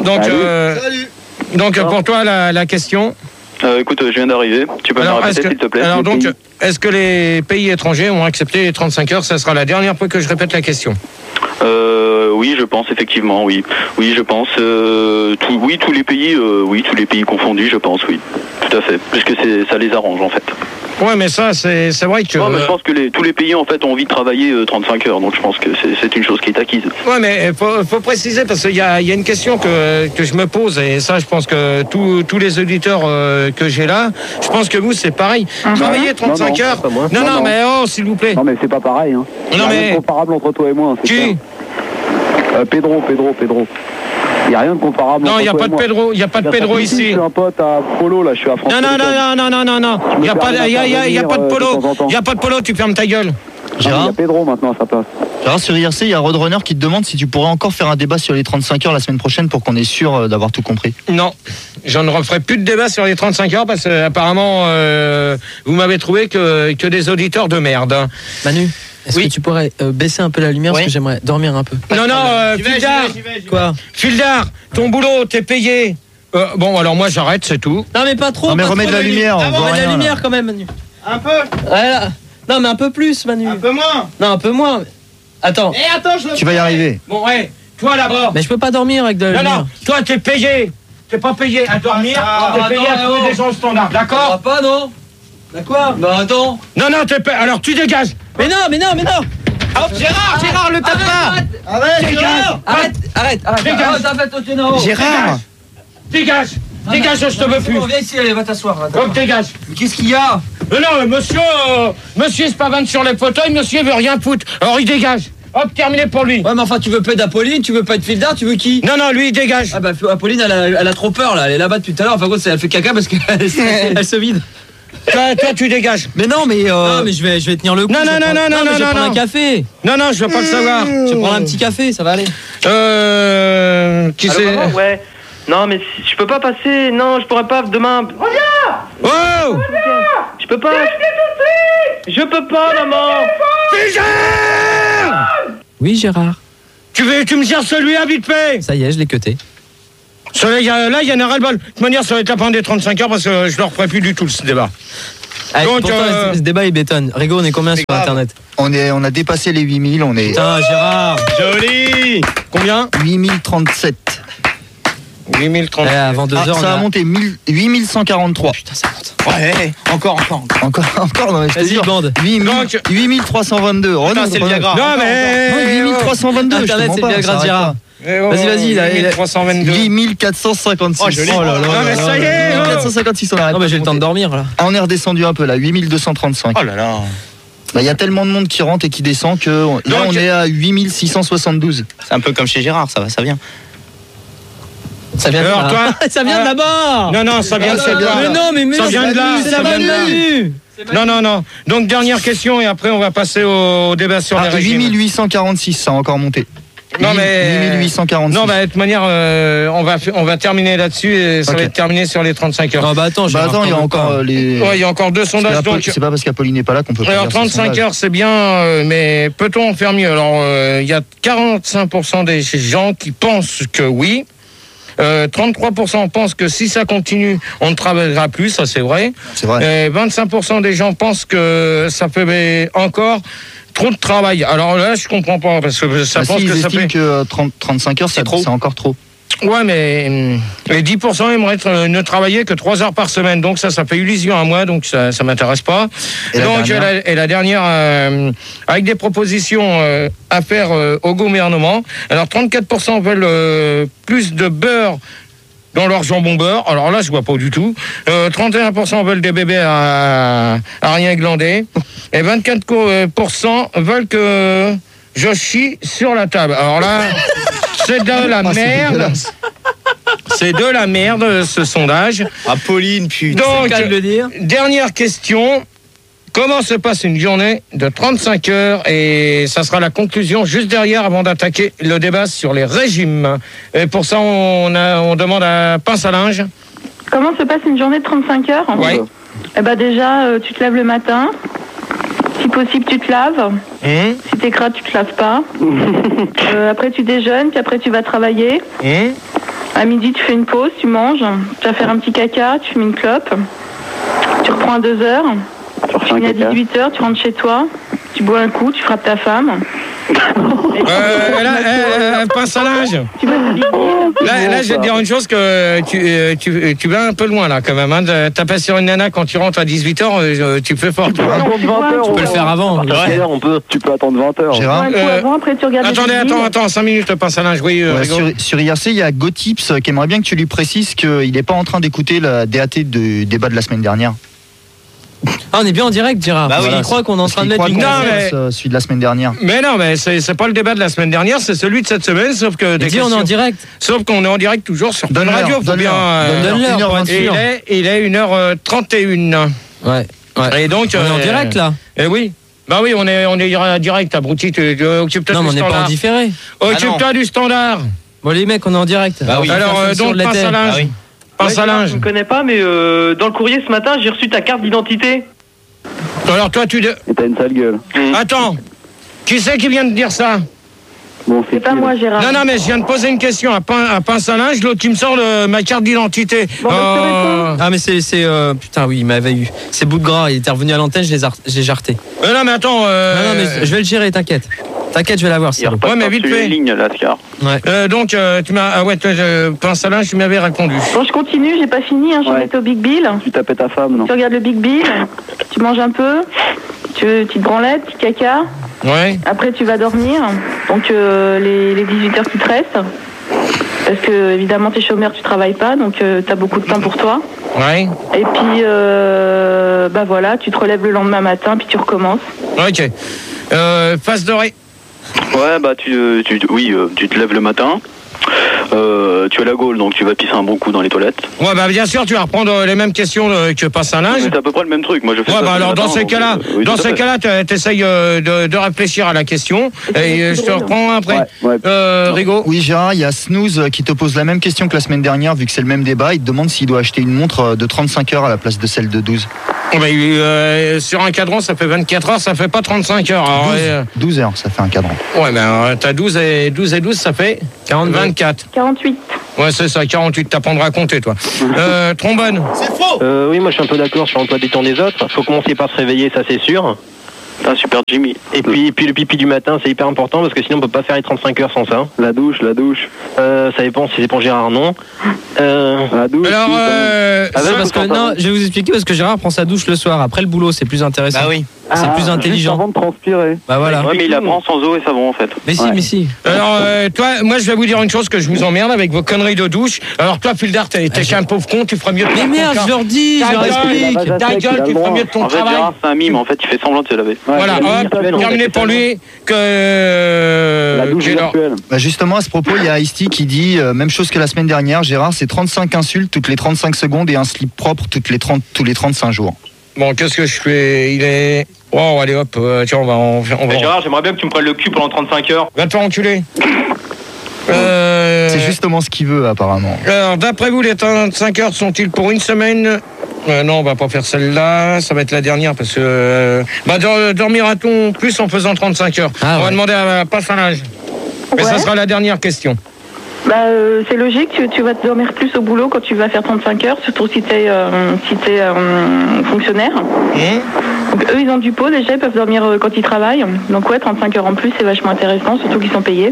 tous. Donc pour toi, la question... écoute, je viens d'arriver. Tu peux me répéter, s'il te plaît? Alors donc, est-ce que les pays étrangers ont accepté les 35 heures? Ça sera la dernière fois que je répète la question. Oui, je pense effectivement, oui. Oui, je pense. Tous les pays confondus, je pense, oui. Tout à fait. Puisque ça les arrange, en fait. Ouais, mais ça, c'est vrai que... Non, mais je pense que tous les pays, en fait, ont envie de travailler 35 heures. Donc, je pense que c'est une chose qui est acquise. Ouais, mais faut préciser, parce qu'il y a une question que je me pose, et ça, je pense que tous les auditeurs que j'ai là, je pense que vous, c'est pareil. Travailler 35 heures... Non, mais s'il vous plaît. Non, mais c'est pas pareil, hein. Non, mais... C'est comparable entre toi et moi. Hein, qui? Pedro. Il n'y a rien de comparable. Non, il n'y a pas de Pedro, il n'y a pas de Pedro ici. Je suis un pote à Polo, là, je suis à France. Non. Il n'y a pas de Polo. Il n'y a pas de Polo, tu fermes ta gueule. Gérard, il y a Pedro maintenant à sa place. Gérard, sur IRC, il y a Roadrunner qui te demande si tu pourrais encore faire un débat sur les 35 heures la semaine prochaine pour qu'on est sûr d'avoir tout compris. Non, je ne referai plus de débat sur les 35 heures parce que apparemment vous m'avez trouvé que des auditeurs de merde. Manu, est-ce que tu pourrais baisser un peu la lumière parce que j'aimerais dormir un peu? Non, Fildar. Quoi? Fildar, ton boulot, t'es payé. Bon, alors moi j'arrête, c'est tout. Non, mais pas trop. Non, mais remets de la lumière. Remets de la lumière quand même, Manu. Un peu. Voilà. Non, mais un peu plus, Manu. Un peu moins. Non, un peu moins. Attends. Tu vas y arriver. Bon, ouais. Toi là-bas. Mais je peux pas dormir avec de la lumière. Non, toi t'es payé. T'es pas payé à dormir. T'es payé à trouver des gens standards, d'accord? Pas, non. D'accord. Bah attends. Non, t'es payé. Alors tu dégages. Mais non. Hop, Gérard, le tape pas. Arrête. Gérard. Dégage, je te veux plus. Viens ici, allez, va t'asseoir. Hop, dégage. Mais qu'est-ce qu'il y a? Non, monsieur se pavane sur les fauteuils, monsieur veut rien foutre. Alors il dégage. Hop, terminé pour lui. Ouais, mais enfin, tu veux pas être Apolline, tu veux pas être Fildar, tu veux qui? Non, lui, il dégage. Ah bah, Apolline, elle a trop peur, là. Elle est là-bas depuis tout à l'heure. Enfin, elle fait caca parce qu'elle se vide. Toi, tu dégages. Mais non, mais je vais tenir le coup. Non, je vais prendre un café. Non, je veux pas le savoir. Je vais prendre un petit café, ça va aller. Qui c'est? Ouais. Non, mais je peux pas passer. Non, je pourrais pas demain. Reviens! Oh! Je peux pas. Je peux pas, maman. Oui, Gérard. Tu me gères celui-là, vite fait. Ça y est, je l'ai cuté. Là, il y en a ras-le-bol. De toute manière, ça va être la fin des 35 heures parce que je ne le referai plus du tout, ce débat. Allez, donc, ce débat, il bétonne. Rigo, on est combien sur Internet? On a dépassé les 8000, on est... Putain, Gérard. Joli. Combien? 8037. 8037. Avant 2 heures, ça a monté 8143. Putain, ça monte. Ouais, encore, non, mais je te Vas-y, dis, bande. 8322. Putain, c'est le Viagra. Non, mais... 8322, Internet, c'est le Viagra de Gérard. Vas-y, 8322. 8456. Oh, joli. Oh là là. Non, mais ça y est. 8456, on arrête. Non, mais j'ai le temps de dormir, là. Ah, on est redescendu un peu, là. 8235. Oh là là. Il y a tellement de monde qui rentre et qui descend que là, on est à 8672. C'est un peu comme chez Gérard, ça va. Ça vient de Alors, là. toi Ça vient de là-bas. Non, ça vient de chez toi. Mais non, mais ça vient de là. c'est la bonne. Non. Donc, dernière question et après, on va passer au débat sur les régimes. 8846, ça a encore monté. Non, mais... 8846. Non, bah, de toute manière, on va terminer là-dessus et ça va être terminé sur les 35 heures. Non, bah attends, il y a encore les... Ouais, il y a encore 2 sondages. Donc... C'est pas parce qu'Apolline n'est pas là qu'on peut pas Alors, faire 35 heures, c'est bien, mais peut-on en faire mieux? Alors, il y a 45% des gens qui pensent que oui. 33% pensent que si ça continue, on ne travaillera plus, ça c'est vrai. C'est vrai. 25% des gens pensent que ça fait encore trop de travail. Alors là, je comprends pas parce que ça pense que ça fait que 35 heures, c'est encore trop. Ouais, mais les 10% aimeraient ne travailler que 3 heures par semaine. Donc ça fait illusion à moi, donc ça m'intéresse pas. Et la dernière, avec des propositions à faire au gouvernement. Alors 34% veulent plus de beurre dans leur jambon beurre. Alors là, je vois pas du tout. 31% veulent des bébés à rien glander. Et 24% veulent que je chie sur la table. Alors là... C'est de la merde. C'est de la merde, ce sondage. Apolline, putain. Donc, c'est le de le dire. Dernière question. Comment se passe une journée de 35 heures? Et ça sera la conclusion juste derrière avant d'attaquer le débat sur les régimes. Et pour ça, on demande à Pince à linge. Comment se passe une journée de 35 heures? Oui. Eh ben déjà, tu te lèves le matin. Si possible, tu te laves. Si t'es crade, tu te laves pas. Après, tu déjeunes, puis après, tu vas travailler. À midi, tu fais une pause, tu manges. Tu vas faire un petit caca, tu fumes une clope. Tu reprends à 2 heures. Tu finis à 18 heures, tu rentres chez toi. Tu bois un coup, tu frappes ta femme. Pince à linge. Là, je vais te dire une chose que tu vas un peu loin là quand même. Hein. T'as pas sur une nana quand tu rentres à 18h, tu fais fort. Tu peux attendre 20h. Tu peux le faire avant. Tu peux attendre 20h. Gérard, après, tu regardes. Attends, 5 minutes, Pince à linge. Oui, sur IRC, il y a GoTips qui aimerait bien que tu lui précises qu'il n'est pas en train d'écouter la DAT du débat de la semaine dernière. Ah, on est bien en direct, Gérard. Bah oui, il croit qu'on est en train de mettre une celui de la semaine dernière. Mais non, mais c'est pas le débat de la semaine dernière, c'est celui de cette semaine, sauf que on est en direct. Sauf qu'on est en direct toujours sur Fun Radio. Donne-leur. Il est 1h31. Ouais. Et donc, on est en direct là. Et oui. Bah oui, on est en direct, abruti. Occupe-toi non, du mais on n'est pas en différé. Occupe-toi du standard. Bon, les mecs, on est en direct. Bah oui. Alors, donc, Pince à linge. Pince à linge. Je ne connais pas, mais dans le courrier ce matin, j'ai reçu ta carte d'identité. Alors, toi, Et t'as une sale gueule. Attends. Qui c'est qui vient de dire ça? Bon, c'est pas moi, Gérard. Non, mais je viens de poser une question à Pince à linge, l'autre qui me sort ma carte d'identité. Bon, ah, mais c'est putain, oui, il m'avait eu. C'est bout de gras, il était revenu à l'antenne, j'ai jarté. Non, mais attends. Non, mais je vais le gérer, t'inquiète. T'inquiète, je vais l'avoir. Ouais, mais vite fait. Ouais. Donc, tu m'as. Ah ouais, Pince à linge, tu m'avais répondu. Bon, je continue, j'ai pas fini, je vais mettre au Big Bill. Tu tapais ta femme, non? Tu regardes le Big Bill, tu manges un peu, tu te branlettes, petit caca. Ouais. Après, tu vas dormir. Donc, les 18 heures qui te restent. Parce que, évidemment, t'es chômeur, tu travailles pas, donc t'as beaucoup de temps pour toi. Ouais. Et puis, bah voilà, tu te relèves le lendemain matin, puis tu recommences. Ok. Face dorée. Ouais, bah tu te lèves le matin. Tu as la gaule, donc tu vas pisser un bon coup dans les toilettes. Ouais, bah bien sûr, tu vas reprendre les mêmes questions que passe un linge. C'est à peu près le même truc. Moi, je fais ça. Ouais, bah alors dans ces cas-là, t'essayes de réfléchir à la question et je te reprends après. Rigaud. Oui, Gérard, il y a Snooze qui te pose la même question que la semaine dernière, vu que c'est le même débat. Il te demande s'il doit acheter une montre de 35 heures à la place de celle de 12. Sur un cadran, ça fait 24 heures, ça fait pas 35 heures. Alors, 12 heures, ça fait un cadran. Ouais, ben t'as 12 et 12, ça fait 24. 48. Ouais, c'est ça, 48, t'apprendras à compter, toi. Trombone. C'est faux. Oui, moi je suis un peu d'accord sur l'emploi du temps des autres. Faut commencer par se réveiller, ça c'est sûr. Ah, super Jimmy. Et puis le pipi du matin, c'est hyper important parce que sinon on peut pas faire les 35 heures sans ça. La douche. Ça dépend si c'est pour Gérard, non. La douche. Alors, parce que, non, je vais vous expliquer parce que Gérard prend sa douche le soir. Après le boulot, c'est plus intéressant. Bah oui. C'est plus intelligent. Avant de transpirer. Bah voilà. Ouais, mais il apprend sans eau et savon en fait. Mais si. Alors, toi, moi, je vais vous dire une chose que je vous emmerde avec vos conneries de douche. Alors, toi, Fildar, t'es qu'un pauvre con, tu feras mieux de ton Mais merde, je leur dis, je leur explique. Ta gueule, tu feras mieux de ton En fait, travail. Gérard, c'est un mime. En fait, il fait semblant de se laver. Voilà, terminé pour lui. La douche virtuelle. Bah justement, à ce propos, il y a Ice-T qui dit même chose que la semaine dernière. Gérard, c'est 35 insultes toutes les 35 secondes et un slip propre tous les 35 jours. Bon, qu'est-ce que je fais? Il est... Oh, allez hop, tiens, on va... Gérard, j'aimerais bien que tu me prennes le cul pendant 35 heures. Va te faire enculer. C'est justement ce qu'il veut, apparemment. Alors, d'après vous, les 35 heures sont-ils pour une semaine? Non, on va pas faire celle-là, ça va être la dernière parce que... dormira-t-on plus en faisant 35 heures? On va demander à Passalage. Mais ça sera la dernière question. C'est logique, tu vas te dormir plus au boulot quand tu vas faire 35 heures, surtout si t'es fonctionnaire. Donc, eux, ils ont du pot, déjà, ils peuvent dormir quand ils travaillent. Donc ouais, 35 heures en plus, c'est vachement intéressant, surtout qu'ils sont payés.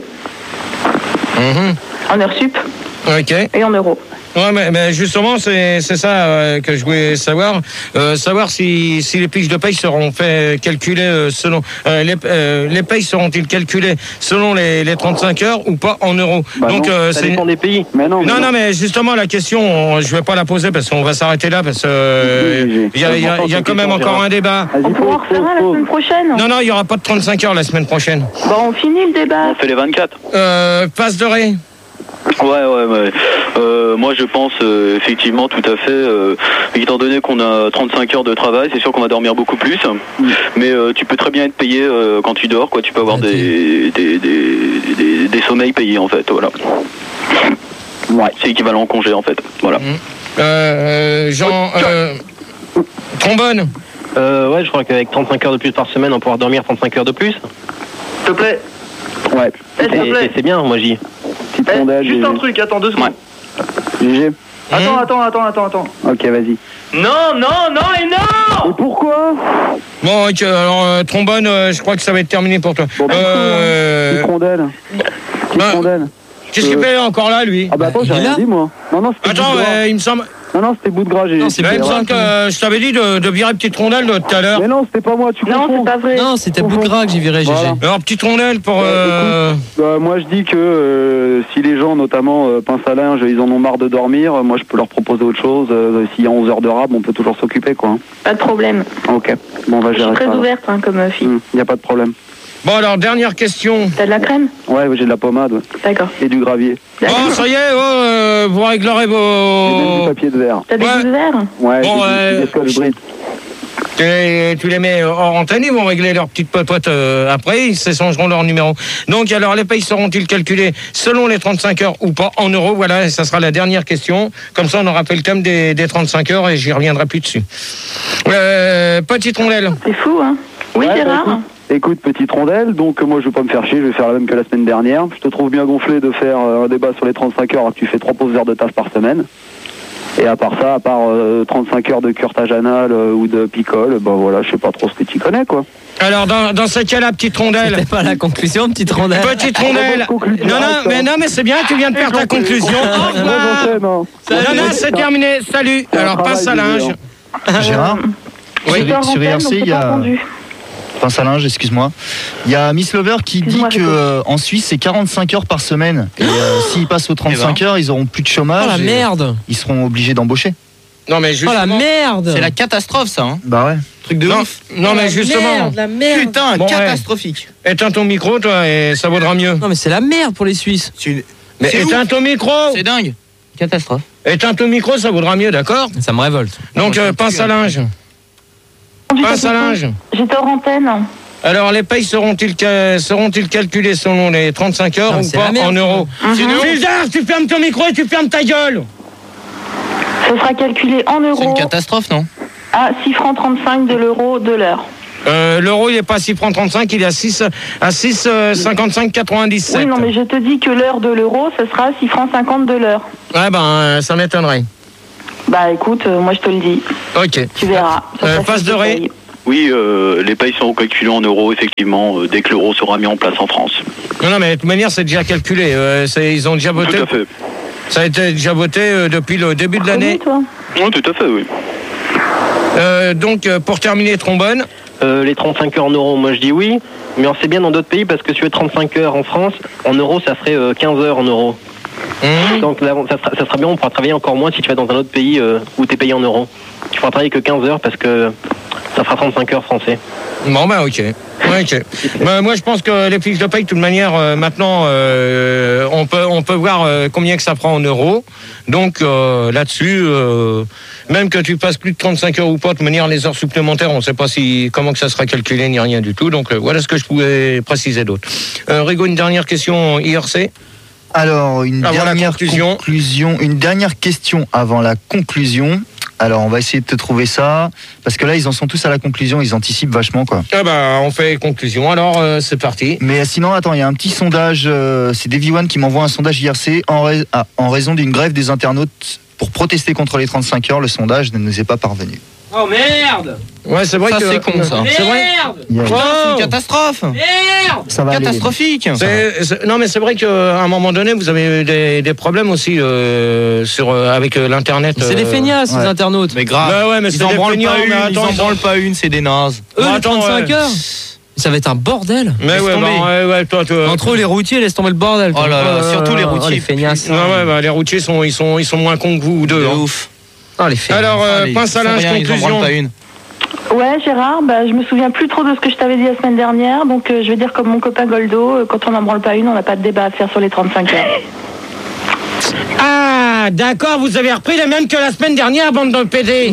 En heures sup. Ok. Et en euros. Ouais, mais justement, c'est ça que je voulais savoir. Savoir si les fiches de paye seront fait calculer selon... les payes seront-ils calculées selon les 35 heures ou pas en euros? Donc, ça dépend des pays. Mais non, mais justement, la question, je vais pas la poser parce qu'on va s'arrêter là parce que il y a quand même encore un débat. On pourra en refaire un la semaine prochaine. Non, il y aura pas de 35 heures la semaine prochaine. Bon, on finit le débat. On fait les 24. Passe de ré. Ouais. Moi je pense effectivement tout à fait, étant donné qu'on a 35 heures de travail, c'est sûr qu'on va dormir beaucoup plus, mais tu peux très bien être payé quand tu dors, quoi. Tu peux avoir des sommeils payés en fait, voilà. Ouais, c'est équivalent au congé en fait, voilà. Jean, trombone. Ouais, je crois qu'avec 35 heures de plus par semaine, on pourra dormir 35 heures de plus. S'il te plaît. Ouais. C'est bien, moi j'y. Juste un truc, attends 2 secondes. GG. Attends. Ok, vas-y. Non et non. Et pourquoi? Bon, ok, alors trombone, je crois que ça va être terminé pour toi. Petite rondelle. Qu'est-ce qu'il fait encore là, lui? Ah bah attends, j'ai rien dit moi. Non, c'était attends, il me semble... Non, c'était bout de gras. Il me semble que je t'avais dit de virer petite rondelle tout à l'heure. Mais non, c'était pas moi, tu confonds. Non, c'est pas vrai. Non, c'était bout de gras que j'ai viré, GG. Alors, petite rondelle pour... moi, je dis que si les gens, notamment pince à linge, ils en ont marre de dormir, moi, je peux leur proposer autre chose. S'il y a 11 heures de rab, on peut toujours s'occuper, quoi. Pas de problème. Ok. Bon, on va gérer ça. Je suis très ouverte comme fille. Y a pas de problème. Bon, alors, dernière question. T'as de la crème? Ouais, j'ai de la pommade. D'accord. Et du gravier. Oh, ça y est, vous réglerez vos... J'ai même du papier de verre. T'as des bouts de verre? Ouais, j'ai des scotch Brite. Tu les mets hors antenne, ils vont régler leurs petites popotes après, ils se changeront leur numéro. Donc, alors, les payes seront-ils calculés selon les 35 heures ou pas en euros? Voilà, ça sera la dernière question. Comme ça, on aura fait le thème des 35 heures et j'y reviendrai plus dessus. Petite rondelle. C'est fou, hein? Oui, ouais, Gérard. Écoute, petite rondelle, donc moi je vais pas me faire chier, je vais faire la même que la semaine dernière. Je te trouve bien gonflé de faire un débat sur les 35 heures alors que tu fais 3 pauses heures de taf par semaine. Et à part ça, à part 35 heures de curtage anal ou de picole, ben voilà, je sais pas trop ce que tu connais, quoi. Alors, dans ce cas-là, petite rondelle... C'était pas la conclusion, petite rondelle. Petite rondelle. Non, mais c'est bien, tu viens de faire ta conclusion. Non, c'est terminé. Salut. Alors, passe à linge. Gérard, sur IRC, il y a... Pince à linge, excuse-moi. Il y a Miss Lover qui dit qu'en Suisse, c'est 45 heures par semaine. Et s'ils passent aux 35 heures, ils auront plus de chômage. Oh la merde! Ils seront obligés d'embaucher. Non mais justement. Oh la merde. C'est la catastrophe ça. Hein. Bah ouais. Truc de ouf. Non mais justement. La merde. Putain, Bon, catastrophique. Éteins ton micro toi et ça vaudra mieux. Non mais c'est la merde pour les Suisses. Mais éteins ton micro. C'est dingue. Catastrophe. Éteins ton micro, ça vaudra mieux, d'accord? Ça me révolte. Donc pince à linge. Pince à linge. J'étais hors antenne. Alors les payes seront-ils calculés selon les 35 heures ou pas en euros? César, tu fermes ton micro et tu fermes ta gueule. Ce sera calculé en euros. C'est une catastrophe, non? À 6 francs 35 de l'euro de l'heure. L'euro, il n'est pas à 6 francs 35, il est à 6,55,97. Oui, non, mais je te dis que l'heure de l'euro, ce sera 6 francs 50 de l'heure. Ouais, ben, ça m'étonnerait. Bah, écoute, moi, je te le dis. Ok. Tu verras. Passe de Ré. Oui, les payes seront calculées en euros, effectivement, dès que l'euro sera mis en place en France. Non, mais de toute manière, c'est déjà calculé. Ils ont déjà voté. Tout à fait. Ça a été déjà voté depuis le début de l'année. Oui, tout à fait, oui. Donc, pour terminer, trombone. Les 35 heures en euros, moi je dis oui, mais on sait bien dans d'autres pays parce que si tu veux 35 heures en France, en euros ça ferait 15 heures en euros. Donc là, ça sera bien, on pourra travailler encore moins si tu vas dans un autre pays où tu es payé en euros. Tu pourras travailler que 15 heures parce que ça fera 35 heures français. Bon ben ok. Moi je pense que les fiches de paye de toute manière maintenant on peut voir combien que ça prend en euros. Donc là-dessus même que tu passes plus de 35 heures ou pas, de toute manière les heures supplémentaires on ne sait pas comment que ça sera calculé ni rien du tout. Donc voilà ce que je pouvais préciser d'autre. Rigaud, une dernière question IRC. Alors une dernière question avant la conclusion. Alors, on va essayer de te trouver ça, parce que là, ils en sont tous à la conclusion, ils anticipent vachement, quoi. Ah bah, on fait conclusion, alors c'est parti. Mais sinon, attends, il y a un petit sondage, c'est Davy One qui m'envoie un sondage IRC en raison d'une grève des internautes pour protester contre les 35 heures, le sondage ne nous est pas parvenu. Oh merde! Ouais, c'est vrai ça, que c'est con, ça. C'est vrai. Merde! C'est une catastrophe! Merde! Ça va catastrophique! Non, mais c'est vrai qu'à un moment donné, vous avez eu des problèmes aussi avec l'Internet. C'est des feignasses, ces internautes. Mais grave. Bah ouais, mais ils en branlent pas une, c'est des nazes. Eux, les 35 heures? Ça va être un bordel. Mais ouais, toi. Entre eux, les routiers, laisse tomber le bordel. Oh là là, surtout les routiers. Les feignasses. Les routiers ils sont moins cons que vous deux. Ouf. Oh, les feignasses. Alors, pince à linge, conclusion. Ouais, Gérard, je me souviens plus trop de ce que je t'avais dit la semaine dernière, donc je vais dire comme mon copain Goldo, quand on n'en branle pas une, on n'a pas de débat à faire sur les 35 heures. Ah, d'accord, vous avez repris les mêmes que la semaine dernière, bande de PD.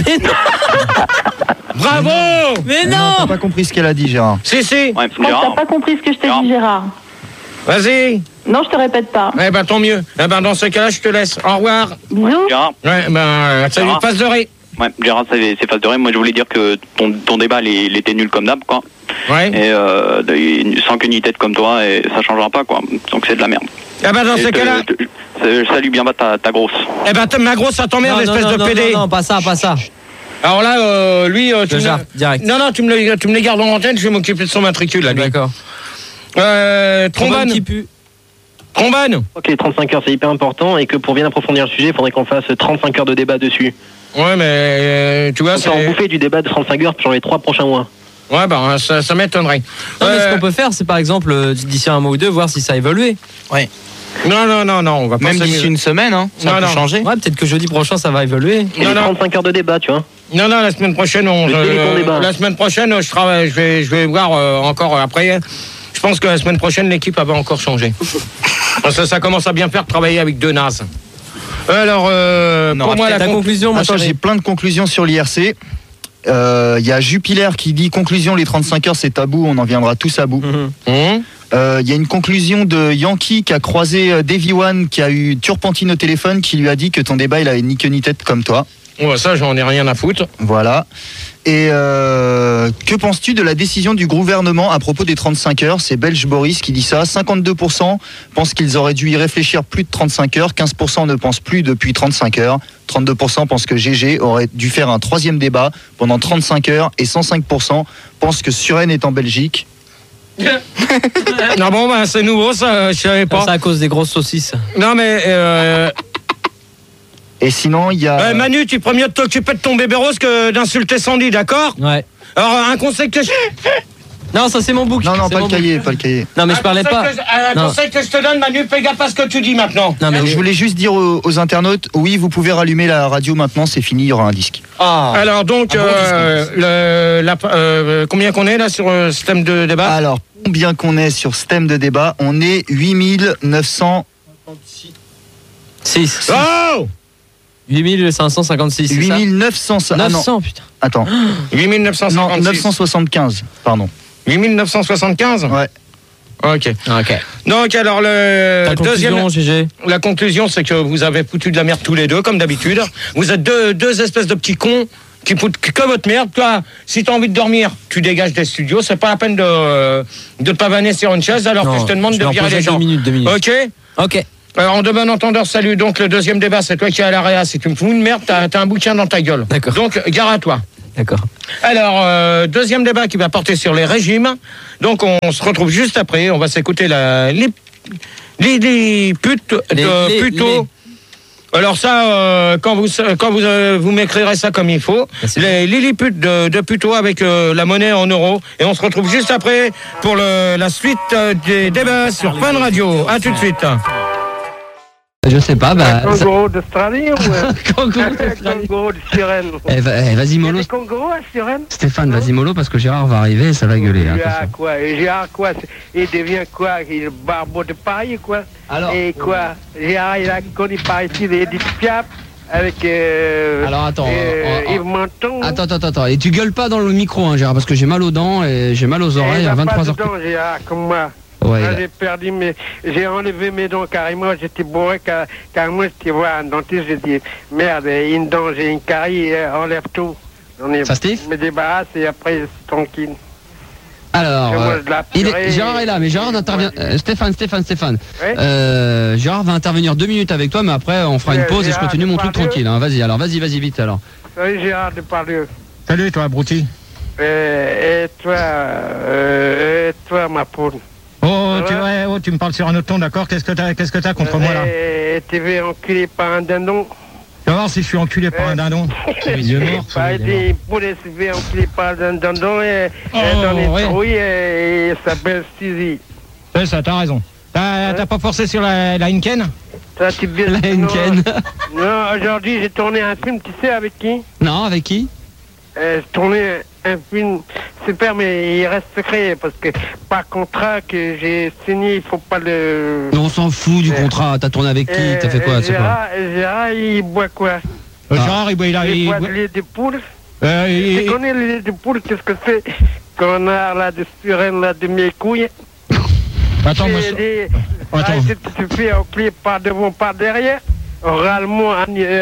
Bravo. Mais non, t'as pas compris ce qu'elle a dit, Gérard. Si. Ouais, t'as pas compris ce que je t'ai dit, Gérard. Vas-y. Non, je te répète pas. Eh ben, tant mieux. Eh ben, dans ce cas-là, je te laisse. Au revoir. Bisous. Gérard. Ouais, salut, passe de Ré. Ouais, Gérard, c'est face de Ré. Moi, je voulais dire que ton débat, il était nul comme d'hab, quoi. Ouais. Et sans que ni tête comme toi, et ça changera pas, quoi. Donc c'est de la merde. Eh ben, dans ce cas-là. Salue bien bas ta grosse. Eh ben, ma grosse, ça t'emmerde, espèce de PD. Non, pas ça. Alors là, lui, direct. Non, tu me les gardes en antenne, je vais m'occuper de son matricule, là, lui. D'accord. Trombone. qui pue. Trombone. Ok, les 35 heures, c'est hyper important et que pour bien approfondir le sujet, il faudrait qu'on fasse 35 heures de débat dessus. Ouais, mais tu vois, c'est en bouffer du débat de 35 heures sur les 3 prochains mois. Ouais, ça m'étonnerait. Non, mais ce qu'on peut faire, c'est par exemple, d'ici un mois ou deux, voir si ça a évolué. Ouais. Non, on va pas. Même d'ici une semaine, ça peut changer. Ouais, peut-être que jeudi prochain, ça va évoluer. Et 35 heures de débat, tu vois. Non, la semaine prochaine, la semaine prochaine, je travaille, je vais voir encore après. Je pense que la semaine prochaine, l'équipe va encore changer. Parce que ça commence à bien faire de travailler avec deux nazes. Alors, pour moi, la conclusion, Attends, j'ai plein de conclusions sur l'IRC. Il y a Jupiler qui dit conclusion, les 35 heures, c'est tabou, on en viendra tous à bout. Il y a une conclusion de Yankee qui a croisé Davy One, qui a eu Turpentine au téléphone, qui lui a dit que ton débat, il avait ni queue ni tête comme toi. Ouais, ça, j'en ai rien à foutre. Voilà. Et que penses-tu de la décision du gouvernement à propos des 35 heures? C'est Belge Boris qui dit ça. 52% pensent qu'ils auraient dû y réfléchir plus de 35 heures. 15% ne pensent plus depuis 35 heures. 32% pensent que GG aurait dû faire un 3e débat pendant 35 heures. Et 105% pensent que Suresnes est en Belgique. Non, bon, c'est nouveau, ça, je savais pas. C'est à cause des grosses saucisses. Non, mais... Et sinon, il y a... Manu, tu prends mieux de t'occuper de ton bébé rose que d'insulter Sandy, d'accord? Ouais. Alors, un conseil que Non, ça c'est mon bouc. Non, pas le cahier. Non, mais je parlais pas. Conseil que je te donne, Manu, fais gaffe à ce que tu dis maintenant. Non, mais je voulais juste dire aux internautes, oui, vous pouvez rallumer la radio maintenant, c'est fini, il y aura un disque. Alors donc, combien qu'on est là sur ce thème de débat? Alors, combien qu'on est sur ce thème de débat? On est 8956. Oh 8556. 8900. 900, putain. Attends. 8956. Non, 975, pardon. 8975 ? Ouais. Ok. Donc alors la conclusion, c'est que vous avez foutu de la merde tous les deux, comme d'habitude. Vous êtes deux espèces de petits cons qui foutent que votre merde. Toi, si t'as envie de dormir, tu dégages des studios. C'est pas la peine de te pavaner sur une chaise alors que je te demande de virer les gens. 2 minutes. Ok. Alors, en de bon entendeur, salut. Donc, le deuxième débat, c'est toi qui es à l'AREA. Si tu me fous une merde, t'as un bouquin dans ta gueule. D'accord. Donc, gare à toi. D'accord. Alors, deuxième débat qui va porter sur les régimes. Donc, on se retrouve juste après. On va s'écouter les putes de Puto. Alors ça, quand vous m'écrirez ça comme il faut, les lilliputes de Puto avec la monnaie en euros. Et on se retrouve juste après pour la suite des débats sur Fun Radio. À tout de suite. Je sais pas, Kangourou d'Australie ou Kangourou d'Australie. Kangourou de sirène. Vas-y mollo. Des kangourous à sirène. Stéphane, vas-y mollo parce que Gérard va arriver et ça va gueuler. Gérard quoi? Il devient quoi? Il est barbeau de Paris quoi? Alors. Et quoi? Gérard il a connu par ici Edith Piaf avec. Alors attends. Yves Montand. Attends. Et tu gueules pas dans le micro, hein, Gérard, parce que j'ai mal aux dents et j'ai mal aux oreilles à 23h. Gérard, comme moi. Ouais, j'ai perdu j'ai enlevé mes dents carrément, j'étais bourré carrément, j'étais voir un dentiste, j'ai dit merde, une dent, j'ai une carie, enlève tout. Ça Steve? Je me débarrasse et après c'est tranquille. Alors, Gérard est là, mais Gérard intervient. Stéphane. Oui. Gérard va intervenir 2 minutes avec toi, mais après on fera une pause et je continue mon truc tranquille. Hein. Vas-y vite alors. Salut Gérard de Pardieu. Salut toi, Brouti. Et toi ma poule. Tu me parles sur un autre ton, d'accord? Qu'est-ce que t'as contre moi là? Tu veux enculé par un dindon? Tu vas voir si je suis enculé par un dindon. Il est mort. Des poulets se fait enculé par un dindon et dans les trouilles et il s'appelle Suzy. C'est ça, t'as raison. T'as pas forcé sur la Henken? La Henken. Non, aujourd'hui j'ai tourné un film, tu sais avec qui? Non, avec qui? J'ai tourné un film super, mais il reste secret parce que par contrat que j'ai signé, il faut pas le. Non, on s'en fout du contrat. T'as tourné avec qui? T'as fait quoi? Gérard, il boit quoi? Gérard, il boit de lait de poule. Tu connais le lait de poule? Qu'est-ce que c'est? Connard là de surène là de mes couilles. Attends, tu te fais enculer par devant, par derrière. Oralement,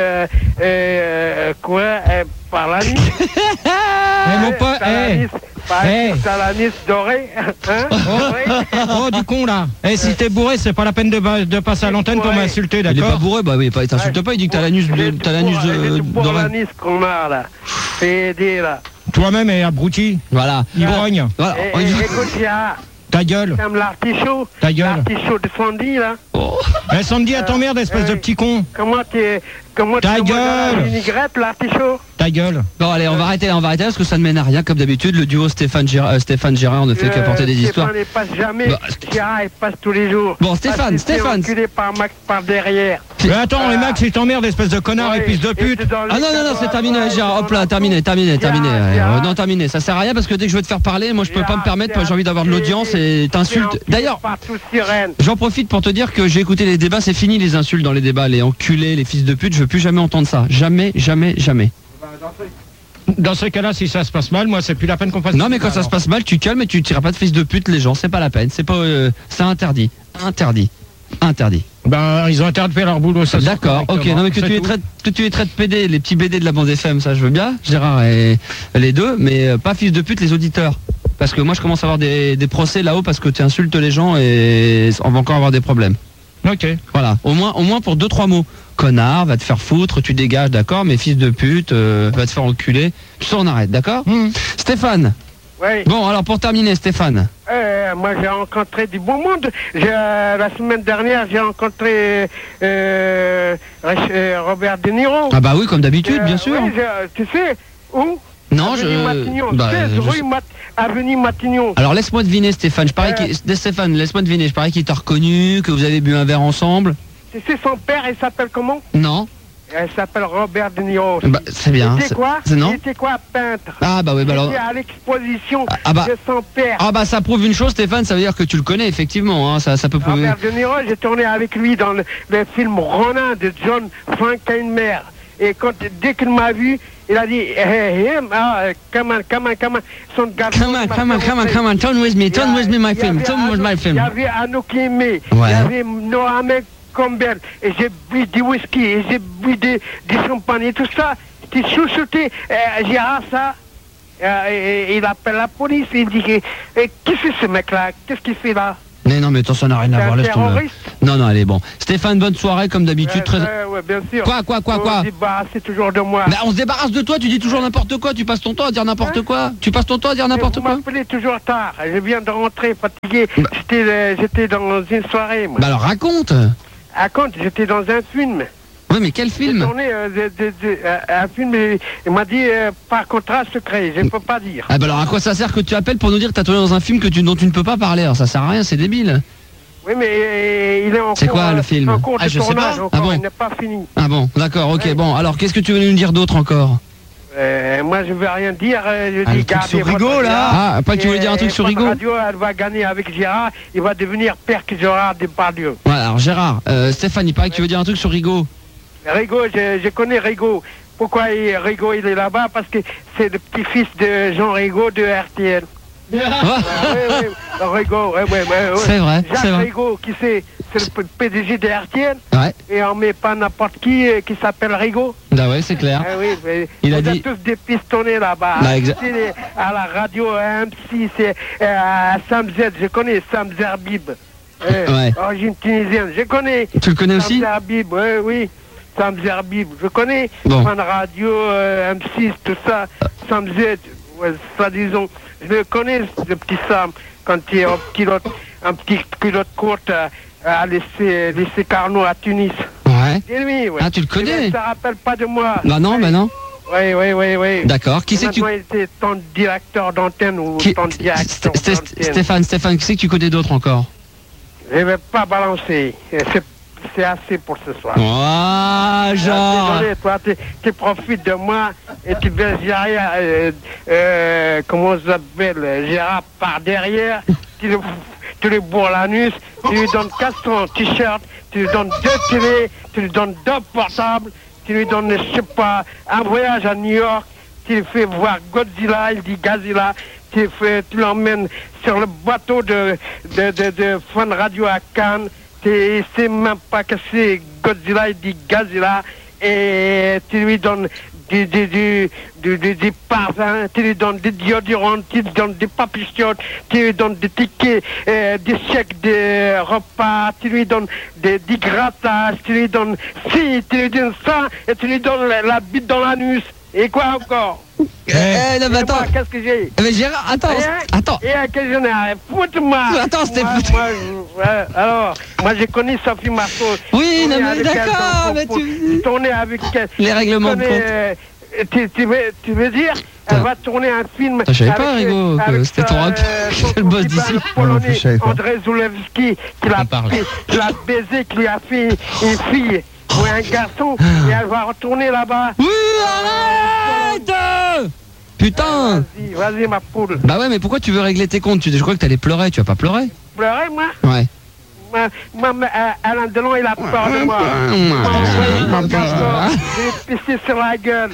par la nuit. Mon pote, Salanis doré. Oh, du con là. Si t'es bourré, c'est pas la peine de passer à l'antenne pour m'insulter, d'accord? Il est pas bourré, bah oui, t'insultes pas, il dit que t'as l'anus doré. Salanis, connard là. Fais aider là. Toi-même et abruti. Voilà. Ivrogne. Voilà. Écoute, ta gueule. Comme l'artichaut. Ta gueule. L'artichaut de Sandy, là. Sandy, à ton merde, espèce de petit con. Comment ta gueule. Vinaigrette, l'artichaut. Ta gueule. Bon, allez, on va arrêter parce que ça ne mène à rien. Comme d'habitude, le duo Stéphane-Gérard ne fait qu'apporter des histoires. Stéphane, il passe jamais. Gérard, il passe tous les jours. Bon, Stéphane. Enculé par Max par derrière. Mais attends, les Max, ils t'emmerdent, espèce de connard et fils de pute. Ah non, c'est terminé, Gérard. Hop là, terminé. Non, terminé. Ça sert à rien parce que dès que je veux te faire parler, moi, je peux pas me permettre. Moi, j'ai envie d'avoir de l'audience et t'insultes. D'ailleurs, j'en profite pour te dire que j'ai écouté les débats. C'est fini les insultes dans les débats, les enculés, les fils de pute. Je veux plus jamais entendre ça. Jamais. Dans ce cas-là, si ça se passe mal, moi, c'est plus la peine qu'on fasse. Non, mais quand ça se passe mal, tu calmes et tu tireras pas de fils de pute les gens. C'est pas la peine. C'est pas. C'est interdit. Ben, ils ont interdit de faire leur boulot, ça. D'accord, ok. Non, mais que tu es très de PD, les petits BD de la bande FM, ça je veux bien, Gérard et les deux, mais pas fils de pute les auditeurs. Parce que moi je commence à avoir des procès là-haut parce que tu insultes les gens et on va encore avoir des problèmes. Ok. Voilà, au moins pour 2-3 mots. Connard, va te faire foutre, tu dégages, d'accord, mais fils de pute, va te faire enculer. Tout ça on arrête, d'accord Stéphane. Oui. Bon, alors pour terminer, Stéphane. Moi j'ai rencontré du bon monde. La semaine dernière j'ai rencontré Robert De Niro. Ah bah oui, comme d'habitude, bien sûr. Oui, tu sais, où Non, avenue Matignon, 16 rue avenue Matignon. Alors laisse-moi deviner, Stéphane. Stéphane, laisse-moi deviner. Je parie qu'il t'a reconnu, que vous avez bu un verre ensemble. C'est son père, il s'appelle comment? Non. Il s'appelle Robert De Niro. Bah, c'est bien. Il était quoi? Non. Il était quoi, peintre? Ah bah oui, bah alors. Il était à l'exposition de son père. Ah bah ça prouve une chose, Stéphane, ça veut dire que tu le connais effectivement. Hein, ça peut prouver. Robert De Niro, j'ai tourné avec lui dans le film Ronin de John Frankenheimer. Et dès qu'il m'a vu, il a dit, hey, come on, son garçon. Come on, turn with me my film. Il y avait Anouk Aimé, il y avait Nohamek Campbell, et j'ai bu du whisky, et j'ai bu du champagne, et tout ça, j'étais chouchouté, Gérard, ça, et il appelle la police, et il dit, qui c'est ce mec-là? Qu'est-ce qu'il fait là? Mais non, mais attends, ça n'a rien à voir, laisse tomber. Non, allez, bon. Stéphane, bonne soirée, comme d'habitude. Ouais, bien sûr. Quoi On se débarrasse toujours de moi. Bah, on se débarrasse de toi, tu dis toujours n'importe quoi, tu passes ton temps à dire n'importe quoi. Tu passes ton temps à dire n'importe quoi. Vous m'appelez toujours tard, je viens de rentrer fatigué. J'étais dans une soirée, moi. Bah alors raconte. J'étais dans un film. Oui, mais quel film? J'ai tourné un film, il m'a dit par contrat secret, je ne peux pas dire. Ah bah alors à quoi ça sert que tu appelles pour nous dire que tu as tourné dans un film dont tu ne peux pas parler? Alors ça sert à rien, c'est débile. Oui, mais il est en cours. C'est quoi le film? Je sais pas. Ah bon? Il n'est pas fini. Ah bon, d'accord, ok, bon. Alors qu'est-ce que tu veux nous dire d'autre encore? Moi je ne veux rien dire. Je dis gardez sur Rigaud là. Ah, après tu voulais dire un truc sur Rigaud. Radio, elle va gagner avec Gérard, il va devenir père que Gérard Depardieu. Ouais, alors Gérard, Stéphane, il paraît que tu veux dire un truc sur Rigaud. Rigaud, je connais Rigaud. Pourquoi Rigaud il est là-bas? Parce que c'est le petit-fils de Jean Rigaud de RTL. Oui, Rigaud, c'est vrai. Jacques Rigaud, c'est le PDG de RTL. Ouais. Et on met pas n'importe qui s'appelle Rigaud. Bah ouais, c'est clair. Il a dit tous des pistonnés là-bas. À la radio M6, à Sam Z, je connais Sam Zerbib. Origine tunisienne, je connais. Tu le connais aussi? Sam Zerbib, oui. Sam Zerbib, je connais. Fan radio, M6, tout ça. Sam Z, soi-disant. Je le connais, le petit Sam, quand il est un petit culotte courte à laisser Carnot à Tunis. Ouais. C'est lui, ouais. Ah, tu le connais? Ça rappelle pas de moi. Bah non. Oui. D'accord. Qui c'est que tu... il était ton directeur d'antenne ou ton directeur d'antenne. Stéphane, qui c'est que tu connais d'autres encore? Je vais pas balancer. C'est assez pour ce soir. Ah, genre. Désolé, toi, tu profites de moi et tu veux Gérard, comment ça s'appelle, Gérard par derrière, tu lui bourres l'anus, tu lui donnes 400 t-shirts, tu lui donnes 2 télés, tu lui donnes 2 portables, tu lui donnes, je sais pas, un voyage à New York, tu lui fais voir Godzilla, il dit Godzilla, tu l'emmènes sur le bateau de Fun Radio à Cannes. Tu sais même pas que c'est Godzilla, il dit Godzilla, et tu lui donnes du parfum, tu lui donnes des déodorants, tu lui donnes des papichiottes, tu lui donnes des tickets, des chèques de repas, tu lui donnes des grattages, tu lui donnes ça, et tu lui donnes la bite dans l'anus. Et quoi encore? Non, mais attends. Qu'est-ce que j'ai? Mais Gérard, attends. Et à quel j'en ai? Foute-moi. Attends, alors, moi j'ai connu Sophie Marceau. Oui, non, mais d'accord, mais tu... Tourner avec elle. Les règlements de compte. Tu veux dire? Elle va tourner un film. Je savais pas, Rigaud, que c'était ton rap. C'est le boss d'ici. André Zulewski, qui l'a baisé, qui lui a fait une fille. Ou un garçon, et elle va retourner là-bas. Oui, arrête! Putain! Vas-y, ma poule. Bah ouais, mais pourquoi tu veux régler tes comptes? Je crois que t'allais pleurer, tu vas pas pleurer? Pleurer, moi? Ouais. Alain Delon, il a peur de moi. J'ai pissé sur la gueule.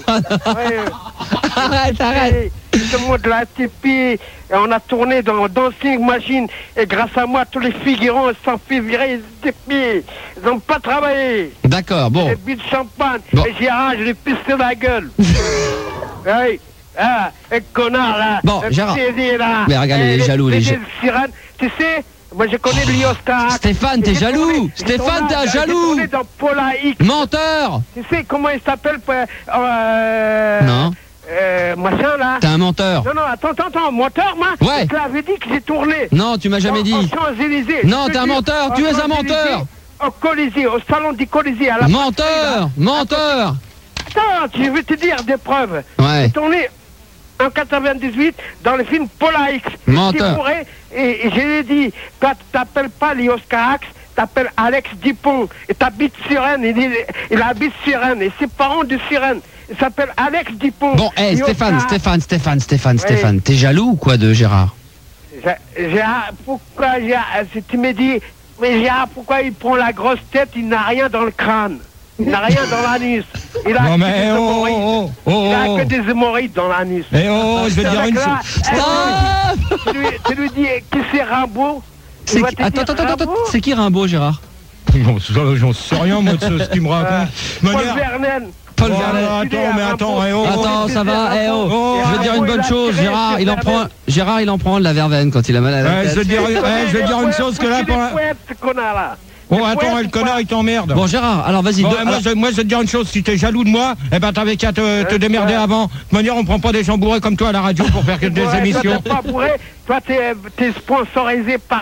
Arrête. Tout le monde l'a tipi. Et on a tourné dans Dancing Machine. Et grâce à moi, tous les figurants sont fait virer des pieds. Ils n'ont pas travaillé. D'accord, bon. J'ai bu de champagne. Et Gérard, je l'ai pissé la gueule. Oui. Ah, un connard là. Bon, Gérard. Mais regarde, il est jaloux, les sirènes. Tu sais, moi je connais Liostar. Stéphane, t'es jaloux. Stéphane, t'es jaloux. Menteur. Tu sais comment il s'appelle? Non. Machin là. T'es un menteur. Non, attends, menteur, moi. Ouais. Je l'avais dit que j'ai tourné. Non, tu m'as jamais dit. Non, t'es un menteur, tu es un menteur. Au Colisée, au salon du Colisée. À la menteur. Attends, je vais te dire des preuves. Ouais. J'ai tourné en 98 dans le film Pola X. Menteur. Et je lui ai dit, toi tu t'appelles pas Léos Carax, t'appelles Alex Dupont et t'habites sur Rennes. Il habite sur Rennes et ses parents de Rennes. Il s'appelle Alex Dupont. Bon, Stéphane, t'es jaloux ou quoi de Gérard? Pourquoi si tu me dis, mais Gérard, pourquoi il prend la grosse tête, il n'a rien dans le crâne, il n'a rien dans l'anus. Il a que des hémorroïdes dans l'anus. Je vais dire une chose. Tu lui dis que c'est Rimbaud. Attends, c'est qui Rimbaud, Gérard? J'en sais rien, moi, de ce qu'il me raconte. Paul Verlaine. Paul Verlaine. Attends, ça va. Je vais dire une bonne chose. Gérard, il en prend de la verveine quand il a mal à la tête. Je vais dire une chose que là. Oh, attends, le connard, il t'emmerde. Bon, Gérard, alors vas-y. Moi, je vais te dire une chose. Si t'es jaloux de moi, t'avais qu'à te démerder avant. De toute manière, on prend pas des gens bourrés comme toi à la radio pour faire des émissions. Toi, t'es pas bourré. Toi, t'es sponsorisé par